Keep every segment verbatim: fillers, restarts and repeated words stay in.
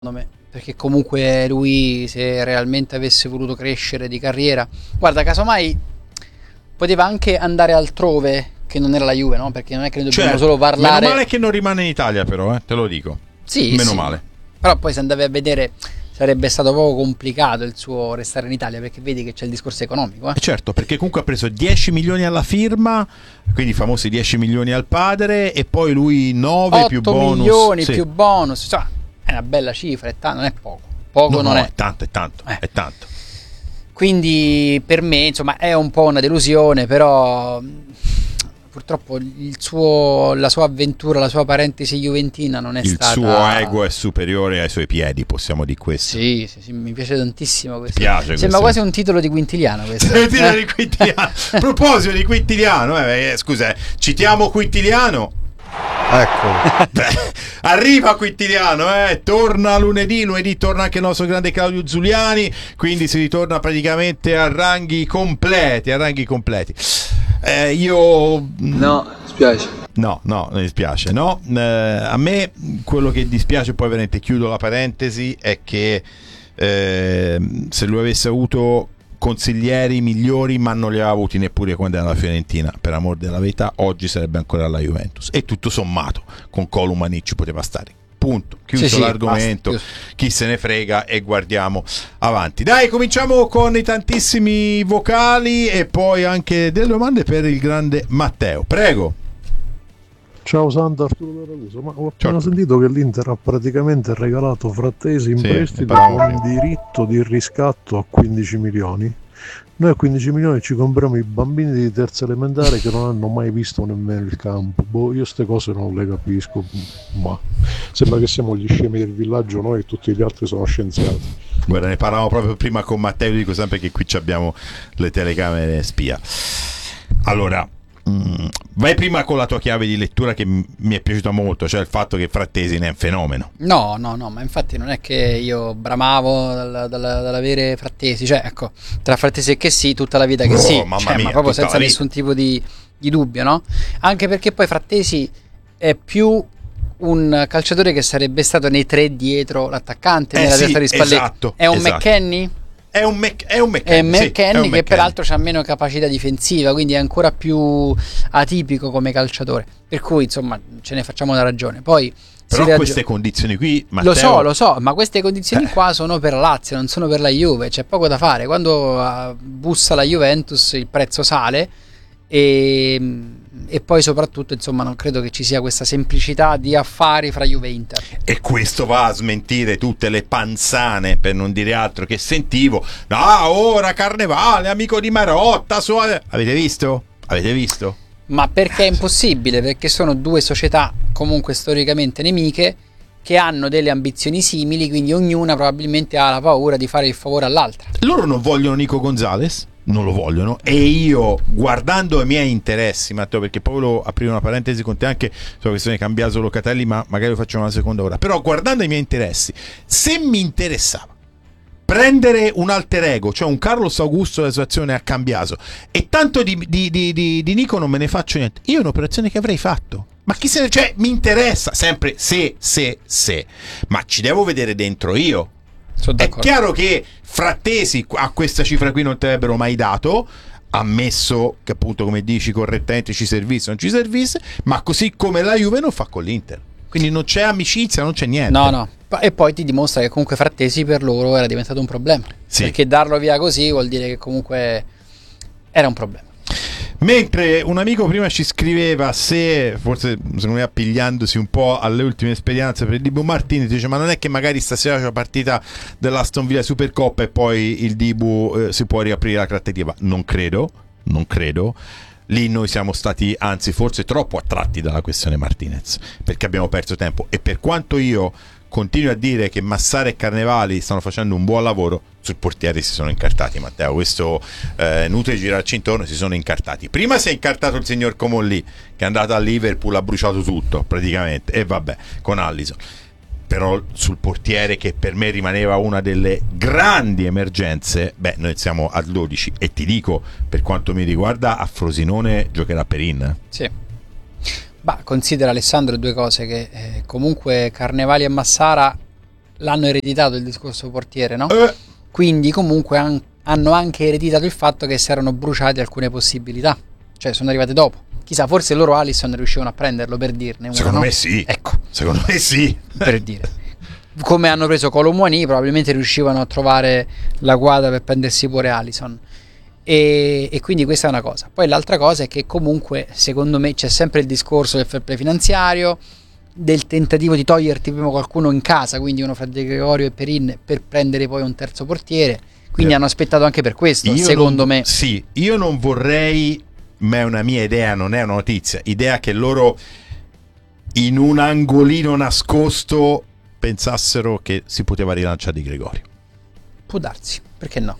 me, perché comunque lui, se realmente avesse voluto crescere di carriera, guarda, casomai poteva anche andare altrove che non era la Juve, no? Perché non è che noi dobbiamo certo, solo parlare. Meno male che non rimane in Italia, però, eh, te lo dico. Sì, meno sì. male. Però poi se andavi a vedere sarebbe stato poco complicato il suo restare in Italia, perché vedi che c'è il discorso economico, eh? Eh certo, perché comunque ha preso dieci milioni alla firma, quindi i famosi dieci milioni al padre, e poi lui nove più bonus. otto milioni sì. più bonus, cioè, è una bella cifra, è tanto, non è poco. Poco no, non no, è. è tanto, è tanto, Eh. è tanto. Quindi per me, insomma, è un po' una delusione, però purtroppo il suo, la sua avventura, la sua parentesi juventina non è Il stata. suo ego è superiore ai suoi piedi, possiamo dire questo. Sì, sì, sì, mi piace tantissimo questo. Ti piace Sembra questo? quasi un titolo di Quintiliano questo. Il titolo Eh? di Quintiliano. A proposito di Quintiliano, eh, scusa, eh, citiamo Quintiliano. Ecco, Beh, arriva Quintiliano, eh, torna lunedì, lunedì torna anche il nostro grande Claudio Zuliani, quindi si ritorna praticamente a ranghi completi, a ranghi completi. Eh, io No, spiace. No, no, mi dispiace, no. Eh, a me quello che dispiace, poi veramente chiudo la parentesi, è che eh, se lui avesse avuto consiglieri migliori, ma non li aveva avuti neppure quando era alla Fiorentina, per amor della verità, oggi sarebbe ancora alla Juventus. E tutto sommato, con Columani ci poteva stare. Punto, chiuso Sì, sì, l'argomento, basta, chi se ne frega, e guardiamo avanti. Dai, cominciamo con i tantissimi vocali e poi anche delle domande per il grande Matteo. Prego. ciao Santa, Arturo da Ragusa. Ma ho appena Ciao. sentito che l'Inter ha praticamente regalato Frattesi in Sì, prestito ne parlavamo con prima. diritto di riscatto a quindici milioni. Noi a quindici milioni ci compriamo i bambini di terza elementare che non hanno mai visto nemmeno il campo. Boh, io ste cose non le capisco, ma sembra che siamo gli scemi del villaggio noi e tutti gli altri sono scienziati. Guarda, ne parlavamo proprio prima con Matteo, dico sempre che qui ci abbiamo le telecamere spia. Allora, mh, vai prima con la tua chiave di lettura che m- mi è piaciuta molto, cioè il fatto che Frattesi ne è un fenomeno. No, no, no, ma infatti non è che io bramavo dal- dal- dall'avere Frattesi, cioè ecco, tra Frattesi e che sì, tutta la vita che Oh, sì, mamma cioè, mia, ma proprio tutta senza la vita. nessun tipo di, di dubbio, no? Anche perché poi Frattesi è più un calciatore che sarebbe stato nei tre dietro l'attaccante, Eh nella sì, testa di Spalletti. esatto, È un esatto. McKennie? È un, Mc- è un È McKennie, un sì, è McKennie un che McKennie. peraltro ha meno capacità difensiva, quindi è ancora più atipico come calciatore, per cui insomma ce ne facciamo una ragione. Poi Però si ragio- queste condizioni qui, Matteo, lo so, lo so, ma queste condizioni Eh. qua sono per la Lazio, non sono per la Juve, c'è poco da fare. Quando uh, bussa la Juventus il prezzo sale e, e poi soprattutto insomma non credo che ci sia questa semplicità di affari fra Juve e Inter. E questo va a smentire tutte le panzane, per non dire altro, che sentivo. No, ora Carnevale, amico di Marotta, su... avete visto? Avete visto? Ma perché è impossibile? Perché sono due società comunque storicamente nemiche che hanno delle ambizioni simili, quindi ognuna probabilmente ha la paura di fare il favore all'altra. Loro non vogliono Nico Gonzalez, non lo vogliono, e io, guardando i miei interessi, Matteo, perché poi volevo aprire una parentesi con te anche sulla questione di Cambiaso Locatelli, ma magari lo facciamo una seconda ora. Però guardando i miei interessi, se mi interessava prendere un alter ego, cioè un Carlos Augusto della situazione a Cambiaso, e tanto di, di, di, di, di Nico non me ne faccio niente, io è un'operazione che avrei fatto. Ma chi se ne... cioè mi interessa sempre se, se, se, ma ci devo vedere dentro io. Sono È d'accordo. chiaro che Frattesi a questa cifra qui non te l'avrebbero mai dato, ammesso che appunto, come dici correttamente, ci servisse o non ci servisse, ma così come la Juve non fa con l'Inter, quindi non c'è amicizia, non c'è niente. No, no. E poi ti dimostra che comunque Frattesi per loro era diventato un problema. Sì. Perché darlo via così vuol dire che comunque era un problema. Mentre un amico prima ci scriveva, se forse secondo me appigliandosi un po' alle ultime esperienze per il Dibu Martinez, dice: ma non è che magari stasera c'è la partita dell'Aston Villa Supercoppa e poi il Dibu eh, si può riaprire la trattativa? Non credo, non credo. Lì noi siamo stati, anzi forse troppo attratti dalla questione Martinez, perché abbiamo perso tempo, e per quanto io continuo a dire che Massara e Carnevali stanno facendo un buon lavoro, sul portiere si sono incartati, Matteo, questo eh, inutile girarci intorno, si sono incartati. Prima si è incartato il signor Comolli, che è andato a Liverpool, ha bruciato tutto praticamente, e vabbè, con Allison. Però sul portiere, che per me rimaneva una delle grandi emergenze, beh, noi siamo a dodici, e ti dico, per quanto mi riguarda, a Frosinone giocherà Perin. Sì. Ma considera, Alessandro, due cose, che eh, comunque Carnevali e Massara l'hanno ereditato il discorso portiere, no? Eh. Quindi comunque han- hanno anche ereditato il fatto che si erano bruciate alcune possibilità, cioè sono arrivate dopo. Chissà, forse loro Alisson riuscivano a prenderlo, per dirne una, Secondo no? me sì. Ecco, Secondo me sì. per dire. Come hanno preso Kolo Muani, probabilmente riuscivano a trovare la quadra per prendersi pure Alisson. E, e quindi questa è una cosa. Poi l'altra cosa è che comunque secondo me c'è sempre il discorso del fair play finanziario, del tentativo di toglierti prima qualcuno in casa, quindi uno fra De Gregorio e Perin, per prendere poi un terzo portiere. Quindi Eh. hanno aspettato anche per questo, Io secondo non- me. Sì, io non vorrei, ma è una mia idea, non è una notizia, idea che loro in un angolino nascosto pensassero che si poteva rilanciare Di Gregorio. Può darsi, perché no?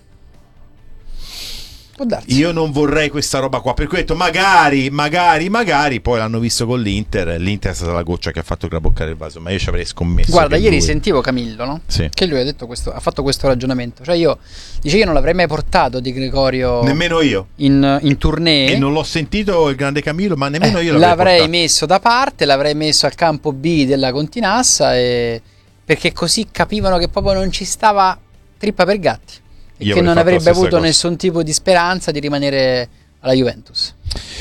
Può darsi. Io non vorrei questa roba qua, per cui ho detto magari, magari, magari, poi l'hanno visto con l'Inter, l'Inter è stata la goccia che ha fatto traboccare il vaso, ma io ci avrei scommesso. Guarda, che ieri lui- sentivo Camillo, no? Sì. Che lui ha detto questo, ha fatto questo ragionamento. Cioè io, dice, io non l'avrei mai portato Di Gregorio Nemmeno io. in, in tournée. E non l'ho sentito il grande Camillo, ma nemmeno Eh, io l'avrei l'avrei portato. messo da parte, l'avrei messo al campo B della Continassa, e... perché così capivano che proprio non ci stava trippa per gatti e Io che avrei non fatto la avrebbe stessa avuto cosa. nessun tipo di speranza di rimanere alla Juventus.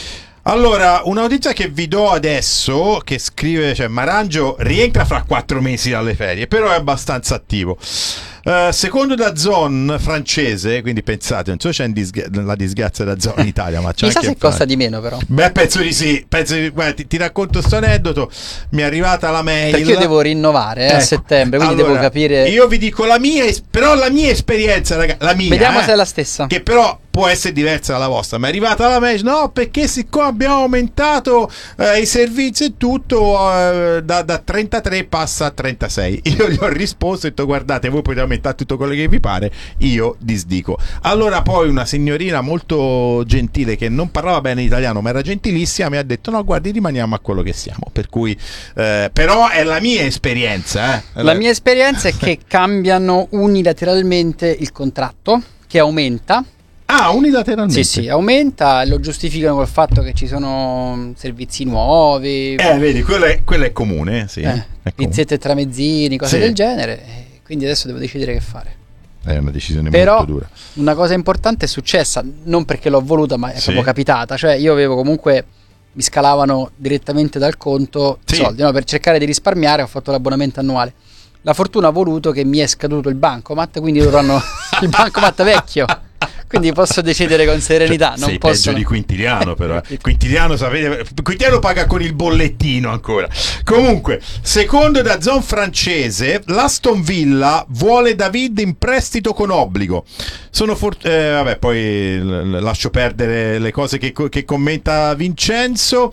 Allora, una notizia che vi do adesso, che scrive, cioè Marangio rientra fra quattro mesi dalle ferie, però è abbastanza attivo. Eh, secondo da Zon francese, quindi pensate, non so se c'è in disga- la disgrazia da Zon in Italia, ma c'è Chissà anche se in costa Francia. di meno, però. Beh, penso di sì, penso di- guarda, ti, ti racconto sto aneddoto, mi è arrivata la mail. Perché io devo rinnovare eh, a Ecco, settembre, quindi allora, devo capire. Io vi dico la mia, es- però la mia esperienza, raga, la mia, Vediamo eh, se è la stessa. che però può essere diversa dalla vostra. Ma è arrivata la mail, no, perché siccome abbiamo aumentato eh, i servizi e tutto, eh, da, da trentatré passa a trentasei. Io gli ho risposto e ho detto, guardate, voi potete aumentare tutto quello che vi pare, io disdico. Allora poi una signorina molto gentile, che non parlava bene italiano ma era gentilissima, mi ha detto, no, guardi, rimaniamo a quello che siamo. Per cui eh, però è la mia esperienza, eh. La mia esperienza è che cambiano unilateralmente il contratto, che aumenta. Ah, unilateralmente. Sì, sì, aumenta, lo giustificano col fatto che ci sono servizi nuovi, Eh, vedi, quello è, quello è comune, sì. eh, È comune. pizzette e tramezzini, cose Sì. del genere. e Quindi adesso devo decidere che fare. È una decisione Però molto dura. una cosa importante è successa, non perché l'ho voluta, ma è Sì. proprio capitata. Cioè io avevo comunque, mi scalavano direttamente dal conto i Sì. soldi, no? Per cercare di risparmiare ho fatto l'abbonamento annuale. La fortuna ha voluto che mi è scaduto il bancomat, quindi loro hanno il bancomat vecchio. Quindi posso decidere con serenità. Cioè, non sei possono... peggio di Quintiliano, però. eh. Quintiliano, sapete, Quintiliano paga con il bollettino ancora. Comunque, secondo da Zon francese, l'Aston Villa vuole David in prestito con obbligo. Sono for- eh, vabbè, poi l- l- lascio perdere le cose che, co- che commenta Vincenzo.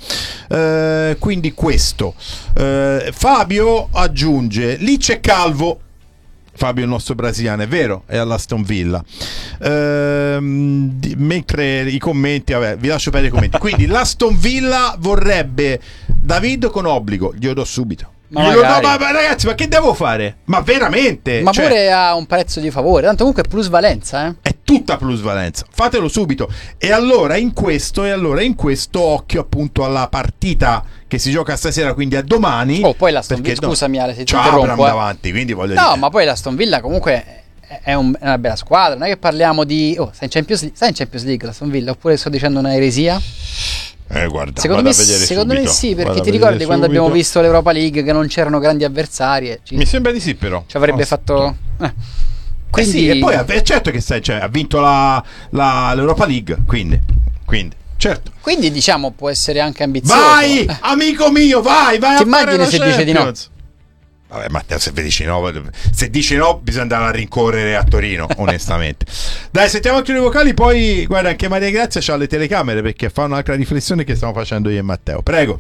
Eh, quindi questo. Eh, Fabio aggiunge: lì c'è Calvo. Fabio, il nostro brasiliano, è vero, è all'Aston Villa. Ehm, di- mentre i commenti, vabbè, vi lascio perdere i commenti. Quindi l'Aston Villa vorrebbe David con obbligo, glielo do subito. Ma Glielo do, magari. ma, ma ragazzi, ma che devo fare? Ma veramente? Ma Cioè, pure a un prezzo di favore, tanto comunque è plusvalenza, eh. è tutta plusvalenza, fatelo subito. E allora in questo, e allora in questo occhio appunto alla partita che si gioca stasera, quindi a domani. Oh, poi l'Aston Villa, perché no, scusami Ale se ti c'ha Abraham interrompo, eh. davanti, quindi voglio No, dire. ma poi l'Aston Villa comunque è, è un- è una bella squadra. Non è che parliamo di. Oh, sta in Champions League, sta in Champions League l'Aston Villa, oppure sto dicendo una eresia? Eh, guarda, Secondo, vado me, a vedere secondo me subito. sì, perché Vado a ti vedere ricordi quando subito. abbiamo visto l'Europa League che non c'erano grandi avversari? e Ci, Mi sembra di sì, però. ci avrebbe Oh, fatto. Eh. Quindi, Quindi, sì, e poi è certo che sai, cioè, ha vinto la, la- l'Europa League, quindi, quindi certo. quindi diciamo può essere anche ambizioso. Vai, Eh. amico mio, vai, vai Ti a fare immagini la se dice di no? Champions. Vabbè, Matteo, se dici no, se dici no, bisogna andare a rincorrere a Torino, onestamente. Dai, sentiamo anche le vocali, poi guarda, anche Maria Grazia c'ha le telecamere perché fa un'altra riflessione che stiamo facendo io e Matteo. Prego.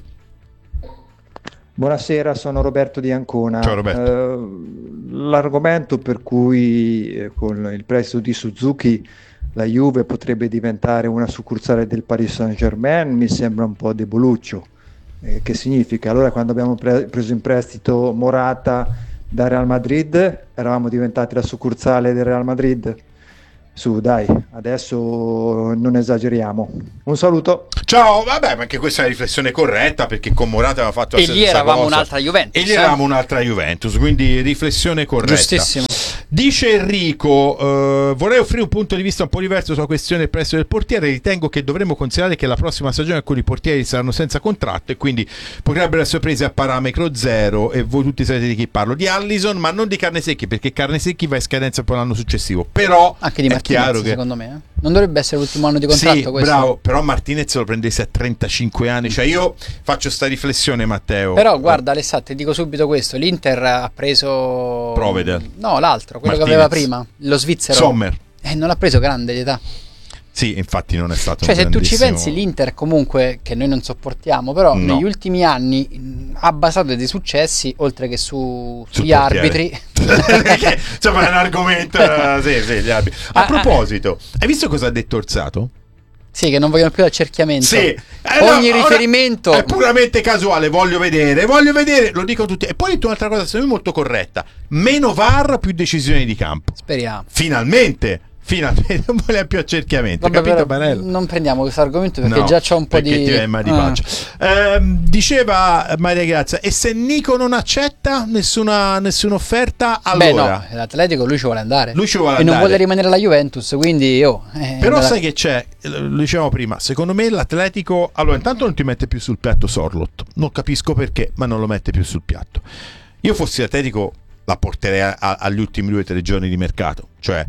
Buonasera, sono Roberto di Ancona. Ciao, Roberto. Eh, l'argomento per cui eh, con il prestito di Suzuki la Juve potrebbe diventare una succursale del Paris Saint-Germain mi sembra un po' deboluccio. Eh, che significa? Allora quando abbiamo pre- preso in prestito Morata da Real Madrid eravamo diventati la succursale del Real Madrid. su, dai, adesso non esageriamo. Un saluto. Ciao, vabbè, ma anche questa è una riflessione corretta, perché con Morata aveva fatto la e stessa lì eravamo cosa. un'altra Juventus E lì eh? eravamo un'altra Juventus, quindi riflessione corretta. Giustissimo. Dice Enrico, eh, vorrei offrire un punto di vista un po' diverso sulla questione del prezzo del portiere. Ritengo che dovremmo considerare che la prossima stagione alcuni portieri saranno senza contratto e quindi potrebbero essere presi a parametro zero, e voi tutti sapete di chi parlo, di Allison, ma non di Carnesecchi, perché Carnesecchi va in scadenza per l'anno successivo. Però Anche di è Martinez, chiaro che secondo me eh? non dovrebbe essere l'ultimo anno di contratto, sì, questo. bravo, però Martinez lo prendesse a trentacinque anni. Cioè io faccio sta riflessione, Matteo. Però guarda Alessandro, ti dico subito questo: l'Inter ha preso Provedel. No, l'altro, quello Martinez. che aveva prima, lo svizzero. Sommer. E non l'ha preso grande di età. Sì, infatti non è stato Cioè un se tu ci grandissimo- pensi, l'Inter comunque, che noi non sopportiamo, però No. negli ultimi anni mh, ha basato dei successi, oltre che su, Sul sugli portiere. arbitri. Perché, insomma è un argomento eh, sì, sì, gli arbitri. A Ah, proposito, hai visto cosa ha detto Orsato? Sì, che non vogliono più l'accerchiamento. Sì, eh, Ogni no, ora riferimento è puramente casuale. Voglio vedere, voglio vedere, lo dicono tutti. E poi ho detto un'altra cosa, secondo me molto corretta: meno V A R, più decisioni di campo. Speriamo. Finalmente, finalmente non voglio più accerchiamento. Vabbè, Capito, però Banello? non prendiamo questo argomento perché No, già c'ho un po' perché di ti viene mal di Ah. pancia. Ehm, diceva Maria Grazia, e se Nico non accetta nessuna, nessuna offerta, Beh, allora no, l'Atletico lui ci vuole andare. lui ci vuole e andare. non vuole rimanere alla Juventus, quindi oh, eh, Però andrà- sai che c'è, lo dicevamo prima, secondo me l'Atletico, allora intanto non ti mette più sul piatto Sorlot, non capisco perché, ma non lo mette più sul piatto. Io fossi l'Atletico la porterei a- a- agli ultimi due o tre giorni di mercato, cioè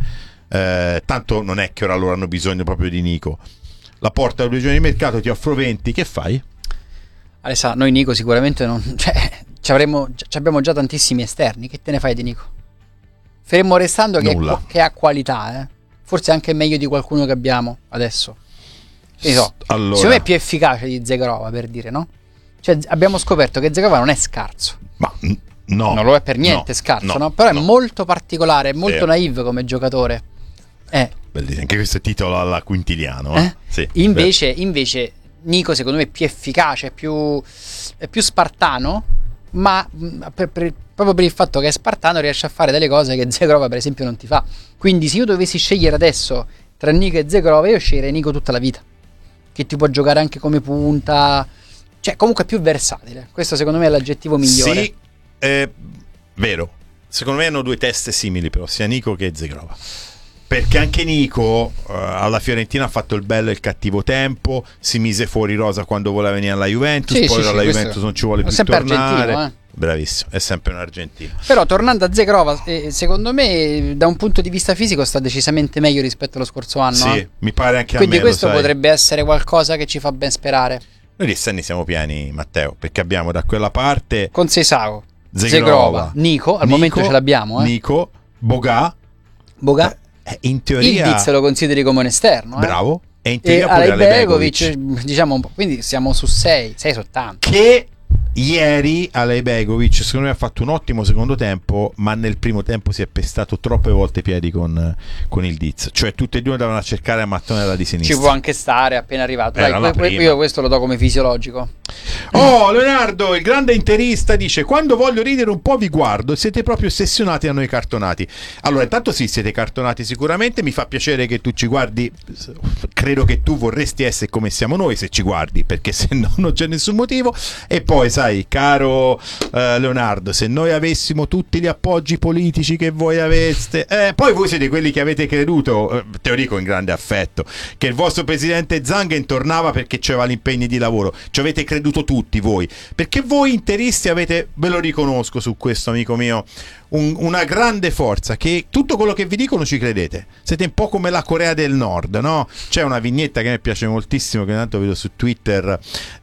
eh, tanto non è che ora loro hanno bisogno proprio di Nico, la porta a due giorni di mercato, ti offro venti, che fai? Alessandro, noi Nico sicuramente non, cioè, ci avremo, ci abbiamo già tantissimi esterni, che te ne fai di Nico? Fermo restando che, è, Nulla. che ha qualità, eh. Forse anche meglio di qualcuno che abbiamo adesso. Che ne so, Allora, secondo me è più efficace di Zegrova, per dire, no? Cioè abbiamo scoperto che Zegrova non è scarso. ma n- no, non lo è per niente no, scarso, no? Però no. è molto particolare, è molto Sì. naive come giocatore. Eh, Bellissimo, anche questo è titolo alla Quintiliano, eh? eh? Sì, Invece, invece Nico secondo me è più efficace, è più, è più spartano, ma mh, per- per- proprio per il fatto che è spartano riesce a fare delle cose che Zegrova per esempio non ti fa. Quindi se io dovessi scegliere adesso tra Nico e Zegrova, io sceglierei Nico tutta la vita, che ti può giocare anche come punta, cioè comunque è più versatile. Questo secondo me è l'aggettivo migliore. Sì, è vero. Secondo me hanno due teste simili, però, sia Nico che Zegrova. Perché anche Nico eh, alla Fiorentina ha fatto il bello e il cattivo tempo, si mise fuori rosa quando voleva venire alla Juventus, Sì, poi sì, alla sì, Juventus questo- non ci vuole è più sempre tornare. argentino, eh. Bravissimo, è sempre un argentino. Però tornando a Zegrova, eh, secondo me da un punto di vista fisico sta decisamente meglio rispetto allo scorso anno. Sì, eh. mi pare anche Quindi a me, lo questo sai. potrebbe essere qualcosa che ci fa ben sperare. Noi di esterni siamo pieni, Matteo, perché abbiamo da quella parte Con Seisao, Zegrova, Zegrova, Nico, al Nico, momento ce l'abbiamo, eh. Nico, Boga, Boga, eh, in teoria il Diz lo consideri come un esterno, eh. bravo, e in E teoria pure Alejbegovic, Alejbegovic. diciamo un po', quindi siamo su sei, sei su tanto. Che ieri Alejbegovic secondo me ha fatto un ottimo secondo tempo, ma nel primo tempo si è pestato troppe volte i piedi con, con il Diz, cioè tutti e due andavano a cercare a mattonella di sinistra. Ci può anche stare appena arrivato. Era Dai, la que- prima. io questo lo do come fisiologico. Oh, Leonardo, il grande interista, dice: quando voglio ridere un po' vi guardo, siete proprio ossessionati a noi cartonati. Allora, intanto sì, siete cartonati sicuramente, mi fa piacere che tu ci guardi, credo che tu vorresti essere come siamo noi se ci guardi, perché se no non c'è nessun motivo. E poi sai, caro eh, Leonardo, se noi avessimo tutti gli appoggi politici che voi aveste, eh, poi voi siete quelli che avete creduto, eh, te lo dico in grande affetto, che il vostro presidente Zanghen tornava perché c'aveva gli impegni di lavoro. Ci avete creduto tutti voi, perché voi interisti avete, ve lo riconosco su questo, amico mio, un, una grande forza, che tutto quello che vi dicono ci credete. Siete un po' come la Corea del Nord, no? C'è una vignetta che mi piace moltissimo, che tanto vedo su Twitter,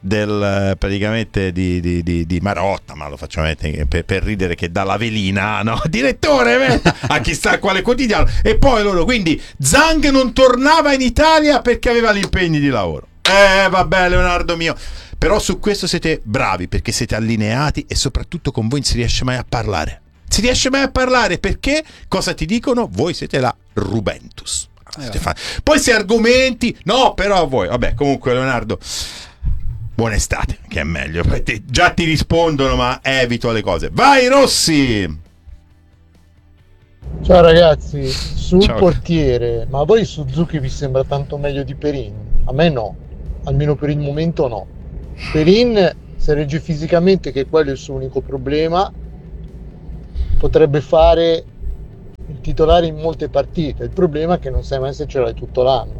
del praticamente di, di, di, di Marotta, ma lo facciamo vedere per, per ridere, che dà la velina, no? Direttore, a chissà a quale quotidiano. E poi loro, quindi Zhang non tornava in Italia perché aveva gli impegni di lavoro. Eh vabbè, Leonardo mio, però su questo siete bravi, perché siete allineati e soprattutto con voi non si riesce mai a parlare. Si riesce mai a parlare perché cosa ti dicono? Voi siete la Rubentus. Eh, Fa- Poi se argomenti, no, però voi, vabbè, comunque Leonardo, buona estate, che è meglio. Poi ti- già ti rispondono, ma evito le cose. Vai Rossi! Ciao ragazzi, sul Ciao. portiere, ma a voi Suzuki vi sembra tanto meglio di Perin? A me no, almeno per il momento no. Perin, se regge fisicamente, che quello è il suo unico problema, potrebbe fare il titolare in molte partite. Il problema è che non sai mai se ce l'hai tutto l'anno.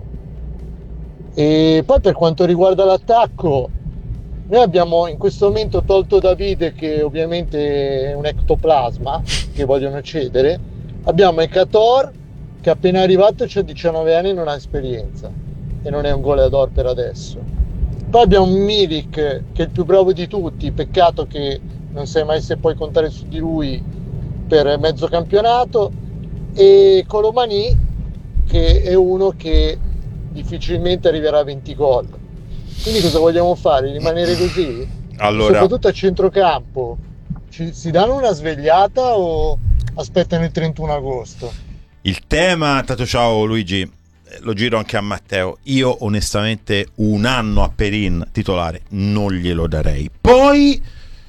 E poi per quanto riguarda l'attacco, noi abbiamo in questo momento tolto Davide, che ovviamente è un ectoplasma che vogliono cedere. Abbiamo Ekator che appena arrivato c'ha diciannove anni e non ha esperienza e non è un goleador per adesso. Poi abbiamo Milik che è il più bravo di tutti, peccato che non sai mai se puoi contare su di lui per mezzo campionato, e Colomani che è uno che difficilmente arriverà a venti gol. Quindi cosa vogliamo fare? Rimanere così? Allora, soprattutto a centrocampo ci, si danno una svegliata o aspettano il trentuno agosto? il tema, tanto ciao Luigi, lo giro anche a Matteo. Io onestamente un anno a Perin titolare non glielo darei. Poi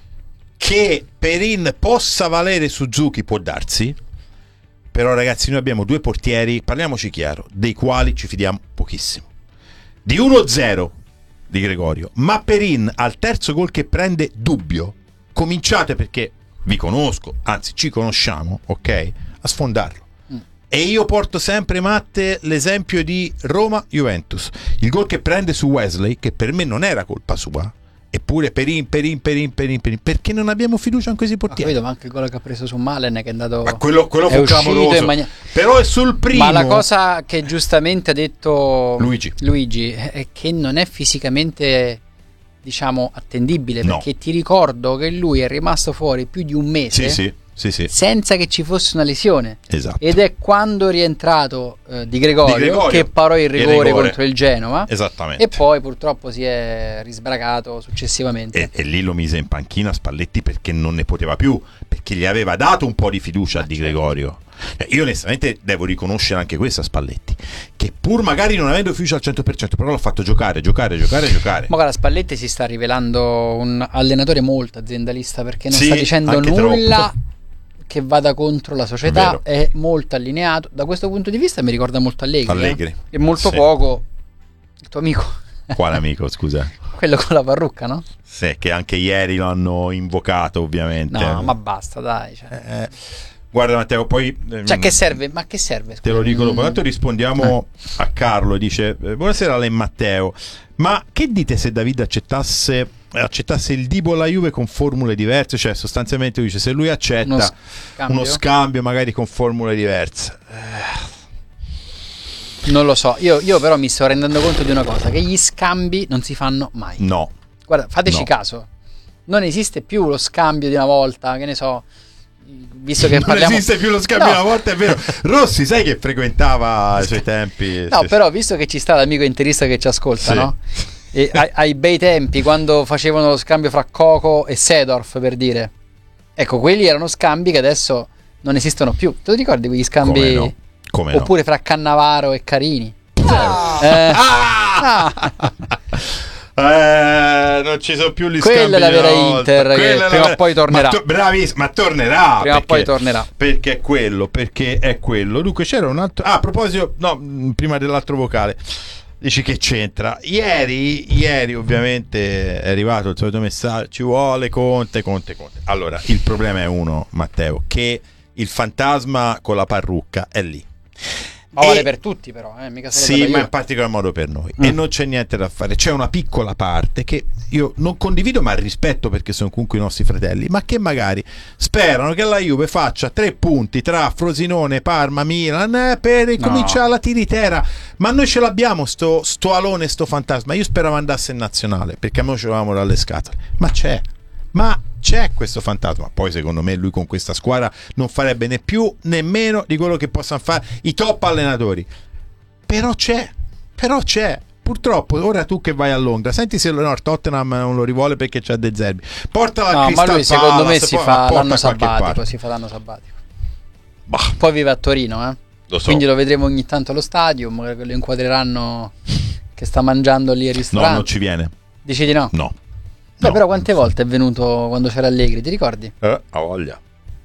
che Perin possa valere Suzuki può darsi, però ragazzi noi abbiamo due portieri, parliamoci chiaro, dei quali ci fidiamo pochissimo. Di uno zero di Gregorio, ma Perin al terzo gol che prende dubbio, cominciate, perché vi conosco, anzi ci conosciamo, ok, a sfondarlo. mm. E io porto sempre, Matte, l'esempio di Roma-Juventus, il gol che prende su Wesley, che per me non era colpa sua, eppure Perin, Perin, Perin, Perin, Perin, perché non abbiamo fiducia in questi Ma portieri. capito, ma anche il gol che ha preso su Malen, che è andato, Ma quello, quello è fu uscito clamoroso, in mani- però è sul primo. Ma la cosa che giustamente ha detto Luigi. Luigi è che non è fisicamente, diciamo, attendibile, No. perché ti ricordo che lui è rimasto fuori più di un mese Sì, sì, sì, sì. senza che ci fosse una lesione, Esatto. ed è quando è rientrato eh, Di, Gregorio, Di Gregorio, che parò il il rigore, rigore. contro il Genoa, Esattamente. e poi purtroppo si è risbragato successivamente. E, e lì lo mise in panchina Spalletti perché non ne poteva più, perché gli aveva dato un po' di fiducia a Di Gregorio. Eh, io onestamente devo riconoscere anche questo a Spalletti, che pur magari non avendo fiducia al cento per cento, però l'ha fatto giocare, giocare, giocare, giocare. Ma guarda, Spalletti si sta rivelando un allenatore molto aziendalista, perché non Sì, sta dicendo anche nulla troppo. che vada contro la società, Vero. è molto allineato. Da questo punto di vista mi ricorda molto Allegri, Allegri. eh? E molto Sì. poco il tuo amico, Quale amico, scusa? quello con la parrucca, no? Sì, che anche ieri lo hanno invocato, ovviamente. No, ma basta, dai. Cioè, Eh, guarda Matteo, poi ehm, Cioè, che serve? Ma che serve? te lo dico dopo. Mm. Tanto rispondiamo a Carlo, dice eh, buonasera a lei Matteo, ma che dite se David accettasse accettasse il Dibo alla Juve con formule diverse? Cioè sostanzialmente dice, se lui accetta Uno uno scambio? scambio, magari con formule diverse. Non lo so, io, io però mi sto rendendo conto di una cosa, che gli scambi non si fanno mai. No, Guarda, fateci No. caso, non esiste più lo scambio di una volta, che ne so, visto che non parliamo... esiste più lo scambio No. una volta, è vero. Rossi, sai che frequentava ai suoi tempi? No, Sì, però visto che ci sta l'amico interista che ci ascolta, Sì. no? E ai, ai bei tempi, quando facevano lo scambio fra Coco e Seedorf, per dire, ecco, quelli erano scambi che adesso non esistono più. Te lo ricordi quegli scambi? Come no? Come no? Oppure fra Cannavaro e Carini? Ah! Eh, Ah! Eh, non ci sono più gli Quella scambi è la di vera una volta. Inter, che Quella è la prima o vera- poi tornerà. Ma to- bravissimo, ma tornerà. Prima o perché- poi tornerà. Perché è quello, perché è quello. Dunque c'era un altro... Ah, a proposito, no, mh, prima dell'altro vocale. Dici che c'entra. Ieri, ieri ovviamente è arrivato il solito messaggio, ci vuole Conte, Conte, Conte. Allora, il problema è uno, Matteo, che il fantasma con la parrucca è lì. Ma vale E- per tutti, però, eh? Mica solo Sì, per la ma Juve. in particolar modo per noi. Mm. E non c'è niente da fare. C'è una piccola parte che io non condivido, ma rispetto, perché sono comunque i nostri fratelli, ma che magari sperano che la Juve faccia tre punti tra Frosinone, Parma, Milan eh, per ricominciare la tiritera. Ma noi ce l'abbiamo sto, sto alone, sto fantasma. Io speravo andasse in nazionale, perché a noi ce l'avevamo dalle scatole. Ma c'è. Ma c'è questo fantasma. Poi secondo me lui con questa squadra non farebbe né più né meno di quello che possano fare i top allenatori. Però c'è, però c'è. Purtroppo ora tu che vai a Londra, senti se no, Tottenham non lo rivuole perché c'ha De Zerbi. Portala a No, ma Crystal lui secondo me Palace, si poi- fa porta l'anno a qualche sabbatico, parte. si fa l'anno sabbatico. Bah, Poi vive a Torino, eh? lo so. Quindi lo vedremo ogni tanto allo stadio, magari lo inquadreranno che sta mangiando lì al No, ristorante. non ci viene. Dici di no? No. Beh, No. però quante volte è venuto quando c'era Allegri, ti ricordi? Eh, ha voglia.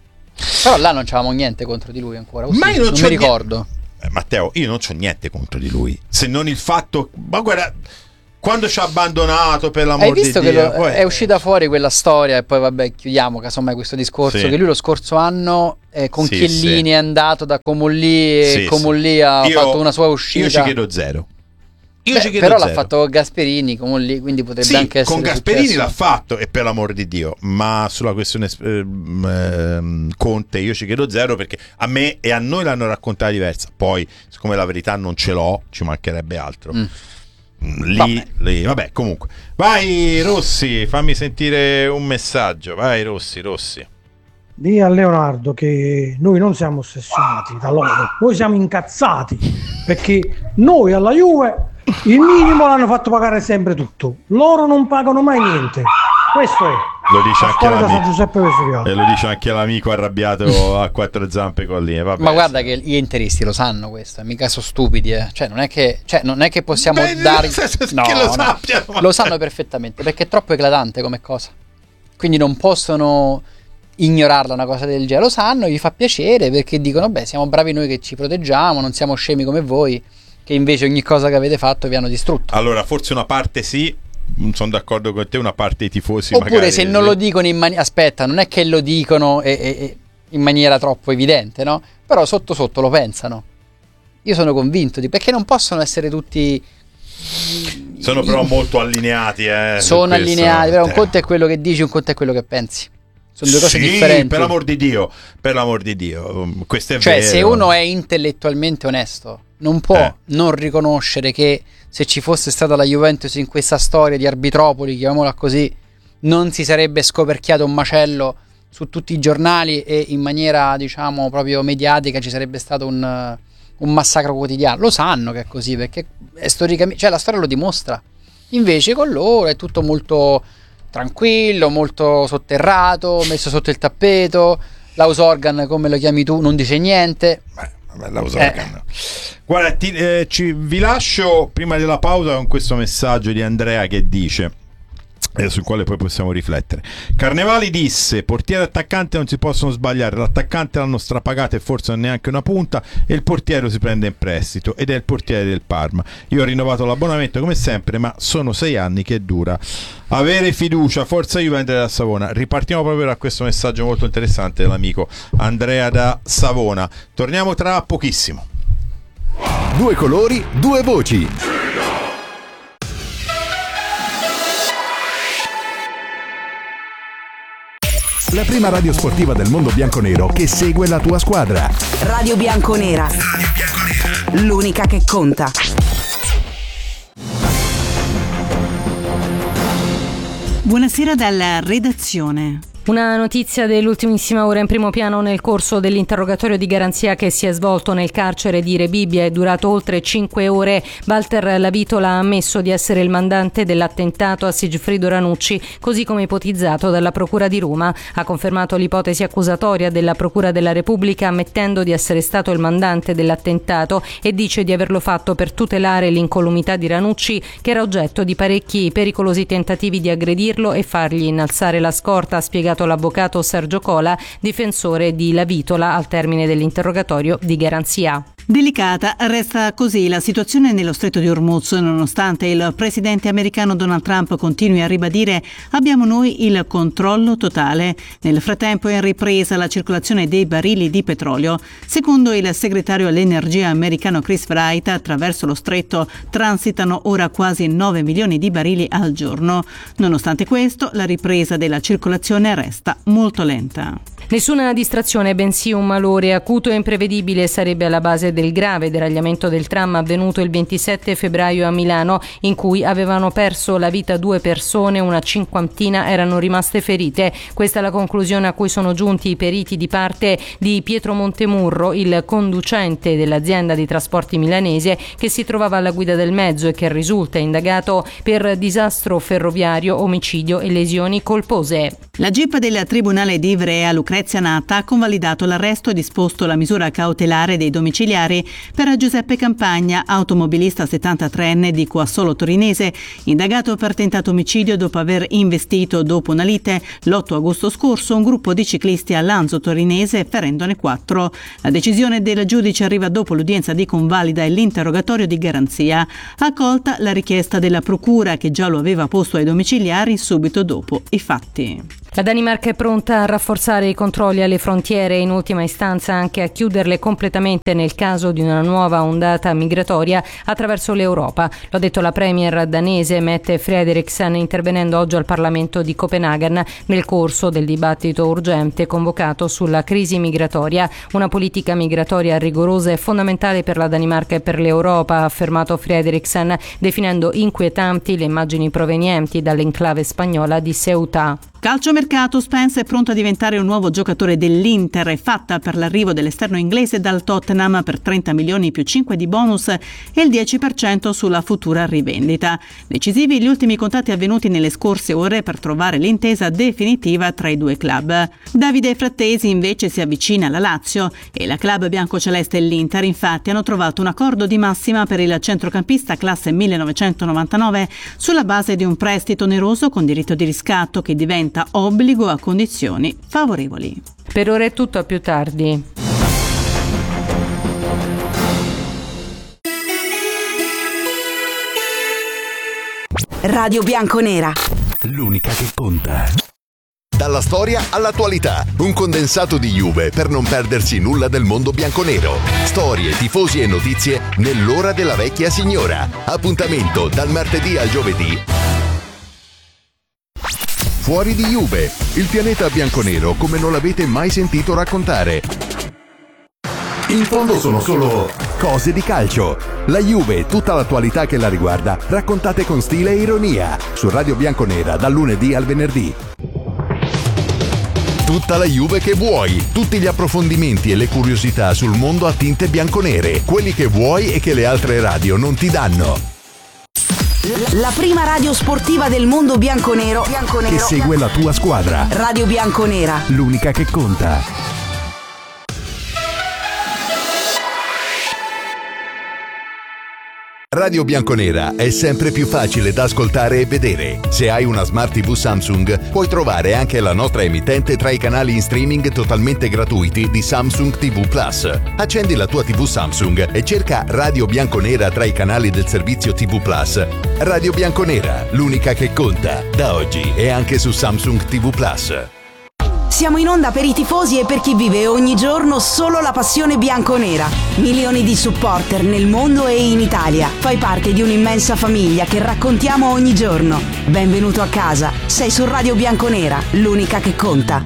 Però là non c'avevamo niente contro di lui ancora. Ma io non, non mi ricordo. Eh, Matteo, io non c'ho niente contro di lui, se non il fatto, ma guarda, quando ci ha abbandonato, per l'amor Hai visto di che Dio, lo, poi... è uscita fuori quella storia e poi vabbè chiudiamo casomai questo discorso, sì. che lui lo scorso anno eh, con sì, Chiellini sì. è andato da Comolli e sì, Comolli sì. ha io, fatto una sua uscita. Io ci chiedo zero. Io Beh, ci chiedo però zero. l'ha fatto Gasperini, Comolli, quindi potrebbe sì, anche essere con Gasperini successo. l'ha fatto, e per l'amor di Dio, ma sulla questione eh, eh, Conte io ci chiedo zero, perché a me e a noi l'hanno raccontata diversa. Poi siccome la verità non ce l'ho, ci mancherebbe altro. mm. Lì, vabbè. lì, vabbè, comunque. Vai Rossi, fammi sentire un messaggio. Vai Rossi, Rossi. Dì a Leonardo che noi non siamo ossessionati da loro, noi siamo incazzati perché noi alla Juve il minimo l'hanno fatto pagare sempre tutto, loro non pagano mai niente. Questo è. Lo dice, anche da San l'amico, Giuseppe Vesuvio. e lo dice anche l'amico arrabbiato a quattro zampe con lì. Vabbè, Ma guarda sì. che gli interisti lo sanno questo, mica sono stupidi, eh. Cioè non è che, cioè, non è che possiamo Beh, dare... no, che lo no, sappiano, ma... lo sanno perfettamente, perché è troppo eclatante come cosa. Quindi non possono ignorarla una cosa del genere, lo sanno, gli fa piacere perché dicono beh siamo bravi noi che ci proteggiamo, non siamo scemi come voi che invece ogni cosa che avete fatto vi hanno distrutto. Allora forse una parte sì, sono d'accordo con te, una parte dei tifosi oppure magari, se non sì. lo dicono in maniera, aspetta, non è che lo dicono e, e, e in maniera troppo evidente, no? Però sotto sotto lo pensano. Io sono convinto di, perché non possono essere tutti, sono però molto allineati, eh, sono questo, allineati, però un eh. conto è quello che dici, un conto è quello che pensi. Sono due cose sì, differenti. per l'amor di Dio, per l'amor di Dio, questo è cioè vero. se uno è intellettualmente onesto non può Eh. non riconoscere che se ci fosse stata la Juventus in questa storia di Arbitropoli, chiamiamola così, non si sarebbe scoperchiato un macello su tutti i giornali e in maniera diciamo proprio mediatica ci sarebbe stato un, un massacro quotidiano. Lo sanno che è così perché è storicamente, cioè la storia lo dimostra. Invece con loro è tutto molto tranquillo, molto sotterrato, messo sotto il tappeto. L'house organ, come lo chiami tu, non dice niente. Beh, vabbè, l'house organ. Eh. Guarda, ti, eh, ci, vi lascio prima della pausa con questo messaggio di Andrea che dice, eh, sul quale poi possiamo riflettere. Carnevali disse: portiere e attaccante non si possono sbagliare, l'attaccante l'hanno strapagato e forse non neanche una punta, e il portiere si prende in prestito ed è il portiere del Parma. Io ho rinnovato l'abbonamento come sempre, ma sono sei anni che dura. Avere fiducia, forza Juventus da Savona. Ripartiamo proprio da questo messaggio molto interessante dell'amico Andrea da Savona. Torniamo tra pochissimo. Due colori, due voci. La prima radio sportiva del mondo bianconero che segue la tua squadra. Radio Bianconera. L'unica che conta. Buonasera dalla redazione. Una notizia dell'ultimissima ora in primo piano: nel corso dell'interrogatorio di garanzia che si è svolto nel carcere di Rebibbia e durato oltre cinque ore, Walter Lavitola ha ammesso di essere il mandante dell'attentato a Sigfrido Ranucci, così come ipotizzato dalla Procura di Roma. Ha confermato l'ipotesi accusatoria della Procura della Repubblica, ammettendo di essere stato il mandante dell'attentato, e dice di averlo fatto per tutelare l'incolumità di Ranucci, che era oggetto di parecchi pericolosi tentativi di aggredirlo e fargli innalzare la scorta, ha spiegato l'avvocato Sergio Cola, difensore di Lavitola, al termine dell'interrogatorio di garanzia. Delicata resta così la situazione nello Stretto di Hormuz, nonostante il presidente americano Donald Trump continui a ribadire: abbiamo noi il controllo totale. Nel frattempo è in ripresa la circolazione dei barili di petrolio. Secondo il segretario all'energia americano Chris Wright, attraverso lo stretto transitano ora quasi nove milioni di barili al giorno. Nonostante questo, la ripresa della circolazione resta molto lenta. Nessuna distrazione, bensì un malore acuto e imprevedibile sarebbe alla base del grave deragliamento del tram avvenuto il ventisette febbraio a Milano, in cui avevano perso la vita due persone, una cinquantina erano rimaste ferite. Questa è la conclusione a cui sono giunti i periti di parte di Pietro Montemurro, il conducente dell'azienda di trasporti milanese, che si trovava alla guida del mezzo e che risulta indagato per disastro ferroviario, omicidio e lesioni colpose. La Jeep del Tribunale di Ivrea, Lucrezia Spezia Nata ha convalidato l'arresto e disposto la misura cautelare dei domiciliari per Giuseppe Campagna, automobilista settantatreenne di Coassolo Torinese, indagato per tentato omicidio dopo aver investito, dopo una lite, l'otto agosto scorso un gruppo di ciclisti a Lanzo Torinese, ferendone quattro. La decisione del giudice arriva dopo l'udienza di convalida e l'interrogatorio di garanzia. Accolta la richiesta della procura, che già lo aveva posto ai domiciliari subito dopo i fatti. La Danimarca è pronta a rafforzare i controlli alle frontiere e in ultima istanza anche a chiuderle completamente nel caso di una nuova ondata migratoria attraverso l'Europa. Lo ha detto la premier danese Mette Frederiksen intervenendo oggi al Parlamento di Copenaghen nel corso del dibattito urgente convocato sulla crisi migratoria. Una politica migratoria rigorosa è fondamentale per la Danimarca e per l'Europa, ha affermato Frederiksen, definendo inquietanti le immagini provenienti dall'enclave spagnola di Ceuta. Calciomercato, Spence è pronto a diventare un nuovo giocatore dell'Inter, è fatta per l'arrivo dell'esterno inglese dal Tottenham per trenta milioni più cinque di bonus e il dieci per cento sulla futura rivendita. Decisivi gli ultimi contatti avvenuti nelle scorse ore per trovare l'intesa definitiva tra i due club. Davide Frattesi invece si avvicina alla Lazio e la club biancoceleste e l'Inter infatti hanno trovato un accordo di massima per il centrocampista classe millenovecentonovantanove sulla base di un prestito oneroso con diritto di riscatto che diventa obbligo a condizioni favorevoli. Per ora è tutto, a più tardi. Radio Bianconera, l'unica che conta. Dalla storia all'attualità, un condensato di Juve per non perdersi nulla del mondo bianconero. Storie, tifosi e notizie nell'ora della vecchia signora. Appuntamento dal martedì al giovedì. Fuori di Juve, il pianeta bianconero come non l'avete mai sentito raccontare. In fondo sono solo cose di calcio. La Juve e tutta l'attualità che la riguarda, raccontate con stile e ironia, su Radio Bianconera dal lunedì al venerdì. Tutta la Juve che vuoi, tutti gli approfondimenti e le curiosità sul mondo a tinte bianconere, quelli che vuoi e che le altre radio non ti danno. la prima radio sportiva del mondo bianconero, bianconero che segue la tua squadra. Radio Bianconera, l'unica che conta. Radio Bianconera è sempre più facile da ascoltare e vedere. Se hai una Smart tivù Samsung, puoi trovare anche la nostra emittente tra i canali in streaming totalmente gratuiti di Samsung tivù Plus. Accendi la tua tivù Samsung e cerca Radio Bianconera tra i canali del servizio tivù Plus. Radio Bianconera, l'unica che conta, da oggi e anche su Samsung tivù Plus. Siamo in onda per i tifosi e per chi vive ogni giorno solo la passione bianconera. Milioni di supporter nel mondo e in Italia. Fai parte di un'immensa famiglia che raccontiamo ogni giorno. Benvenuto a casa. Sei su Radio Bianconera, l'unica che conta.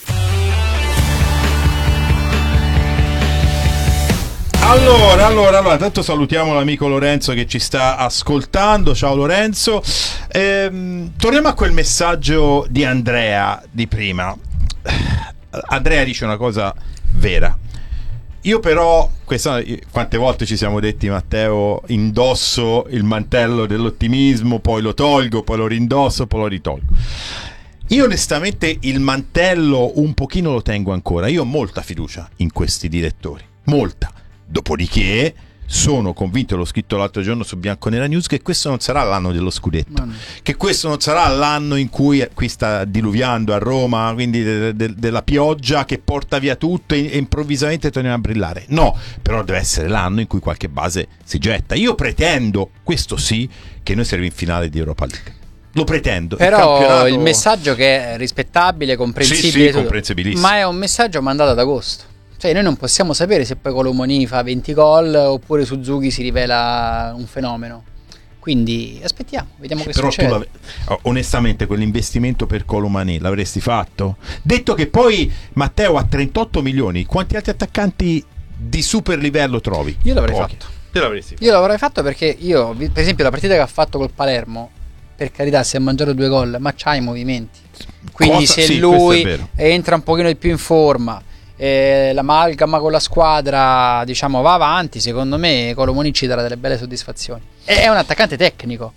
Allora, allora, allora, tanto salutiamo l'amico Lorenzo che ci sta ascoltando. Ciao Lorenzo. Ehm, torniamo a quel messaggio di Andrea di prima. Andrea dice una cosa vera. Io però, questa, quante volte ci siamo detti, Matteo, indosso il mantello dell'ottimismo, poi lo tolgo, poi lo rindosso, poi lo ritolgo. Io onestamente il mantello un pochino lo tengo ancora. Io ho molta fiducia in questi direttori, molta. Dopodiché sono convinto, l'ho scritto l'altro giorno su Bianconera News, che questo non sarà l'anno dello scudetto, no. Che questo non sarà l'anno in cui qui sta diluviando a Roma, quindi de- de- della pioggia che porta via tutto e, e improvvisamente torniamo a brillare. No, però deve essere l'anno in cui qualche base si getta. Io pretendo, questo sì, che noi saremo in finale di Europa League. Lo pretendo. Però il, campionato... il messaggio che è rispettabile, comprensibile, sì, sì, comprensibilissimo, ma è un messaggio mandato ad agosto. Cioè noi non possiamo sapere se poi Colomoni fa venti gol oppure Suzuki si rivela un fenomeno. Quindi aspettiamo, vediamo che però succede. Tu onestamente quell'investimento per Colomani l'avresti fatto? Detto che poi Matteo ha trentotto milioni, quanti altri attaccanti di super livello trovi? Io l'avrei Pochi. fatto. Te l'avresti fatto? Io l'avrei fatto perché io, per esempio, la partita che ha fatto col Palermo, per carità, si è mangiato due gol, ma c'ha i movimenti. Quindi Cosa? se Sì, lui entra un pochino di più in forma, eh, l'amalgama con la squadra, diciamo, va avanti, secondo me Colomoni ci darà delle belle soddisfazioni. È un attaccante tecnico,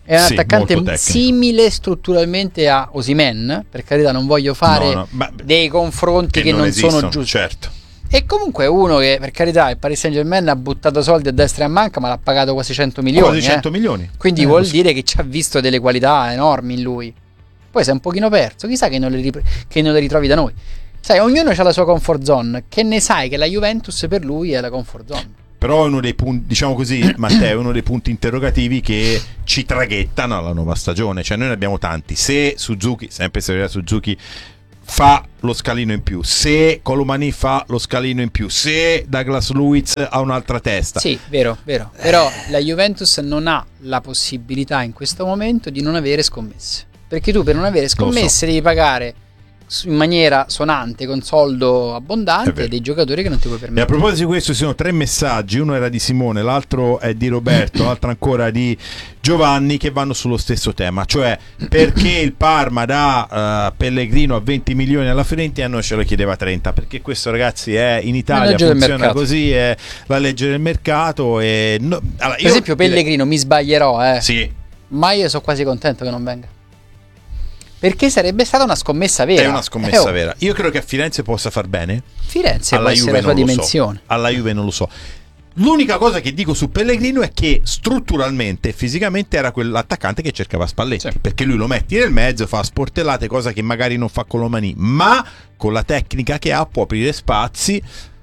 È un Sì, attaccante molto tecnico. simile strutturalmente a Osimhen, per carità non voglio fare No, no, ma- dei confronti che, che non non esistono, sono giusti. certo. E comunque è uno che, per carità, il Paris Saint-Germain ha buttato soldi a destra e a manca, ma l'ha pagato quasi cento milioni. Quasi cento eh. milioni. Quindi Eh, vuol lo so. dire che ci ha visto delle qualità enormi in lui. Poi si è un pochino perso, chissà che non le, rip- che non le ritrovi da noi. Sai, ognuno ha la sua comfort zone. Che ne sai che la Juventus per lui è la comfort zone. Però è uno dei punti, diciamo così, Matteo, è uno dei punti interrogativi che ci traghettano alla nuova stagione. Cioè noi ne abbiamo tanti. Se Suzuki, sempre se Suzuki fa lo scalino in più, se Colomani fa lo scalino in più, se Douglas Luiz ha un'altra testa. Sì, vero, vero. Però la Juventus non ha la possibilità in questo momento di non avere scommesse. Perché tu per non avere scommesse so. devi pagare in maniera sonante, con soldo abbondante, dei giocatori che non ti puoi E a permettere. proposito di questo ci sono tre messaggi, uno era di Simone, l'altro è di Roberto, l'altro ancora di Giovanni, che vanno sullo stesso tema, cioè perché il Parma da uh, Pellegrino a venti milioni alla Fiorentina e noi ce lo chiedeva trenta, perché questo ragazzi è in Italia, legge del funziona mercato. così, è la legge del mercato e no, allora, Per io esempio Pellegrino, mi sbaglierò, eh. Sì. Ma io sono quasi contento che non venga. Perché sarebbe stata una scommessa vera. È una scommessa Eh, oh, vera. Io credo che a Firenze possa far bene. Firenze Alla può essere Juve la sua non lo so. dimensione. Alla Juve non lo so. L'unica cosa che dico su Pellegrino è che strutturalmente e fisicamente era quell'attaccante che cercava Spalletti, Sì. perché lui lo metti nel mezzo, fa sportellate, cosa che magari non fa Colomani, ma con la tecnica che ha può aprire spazi.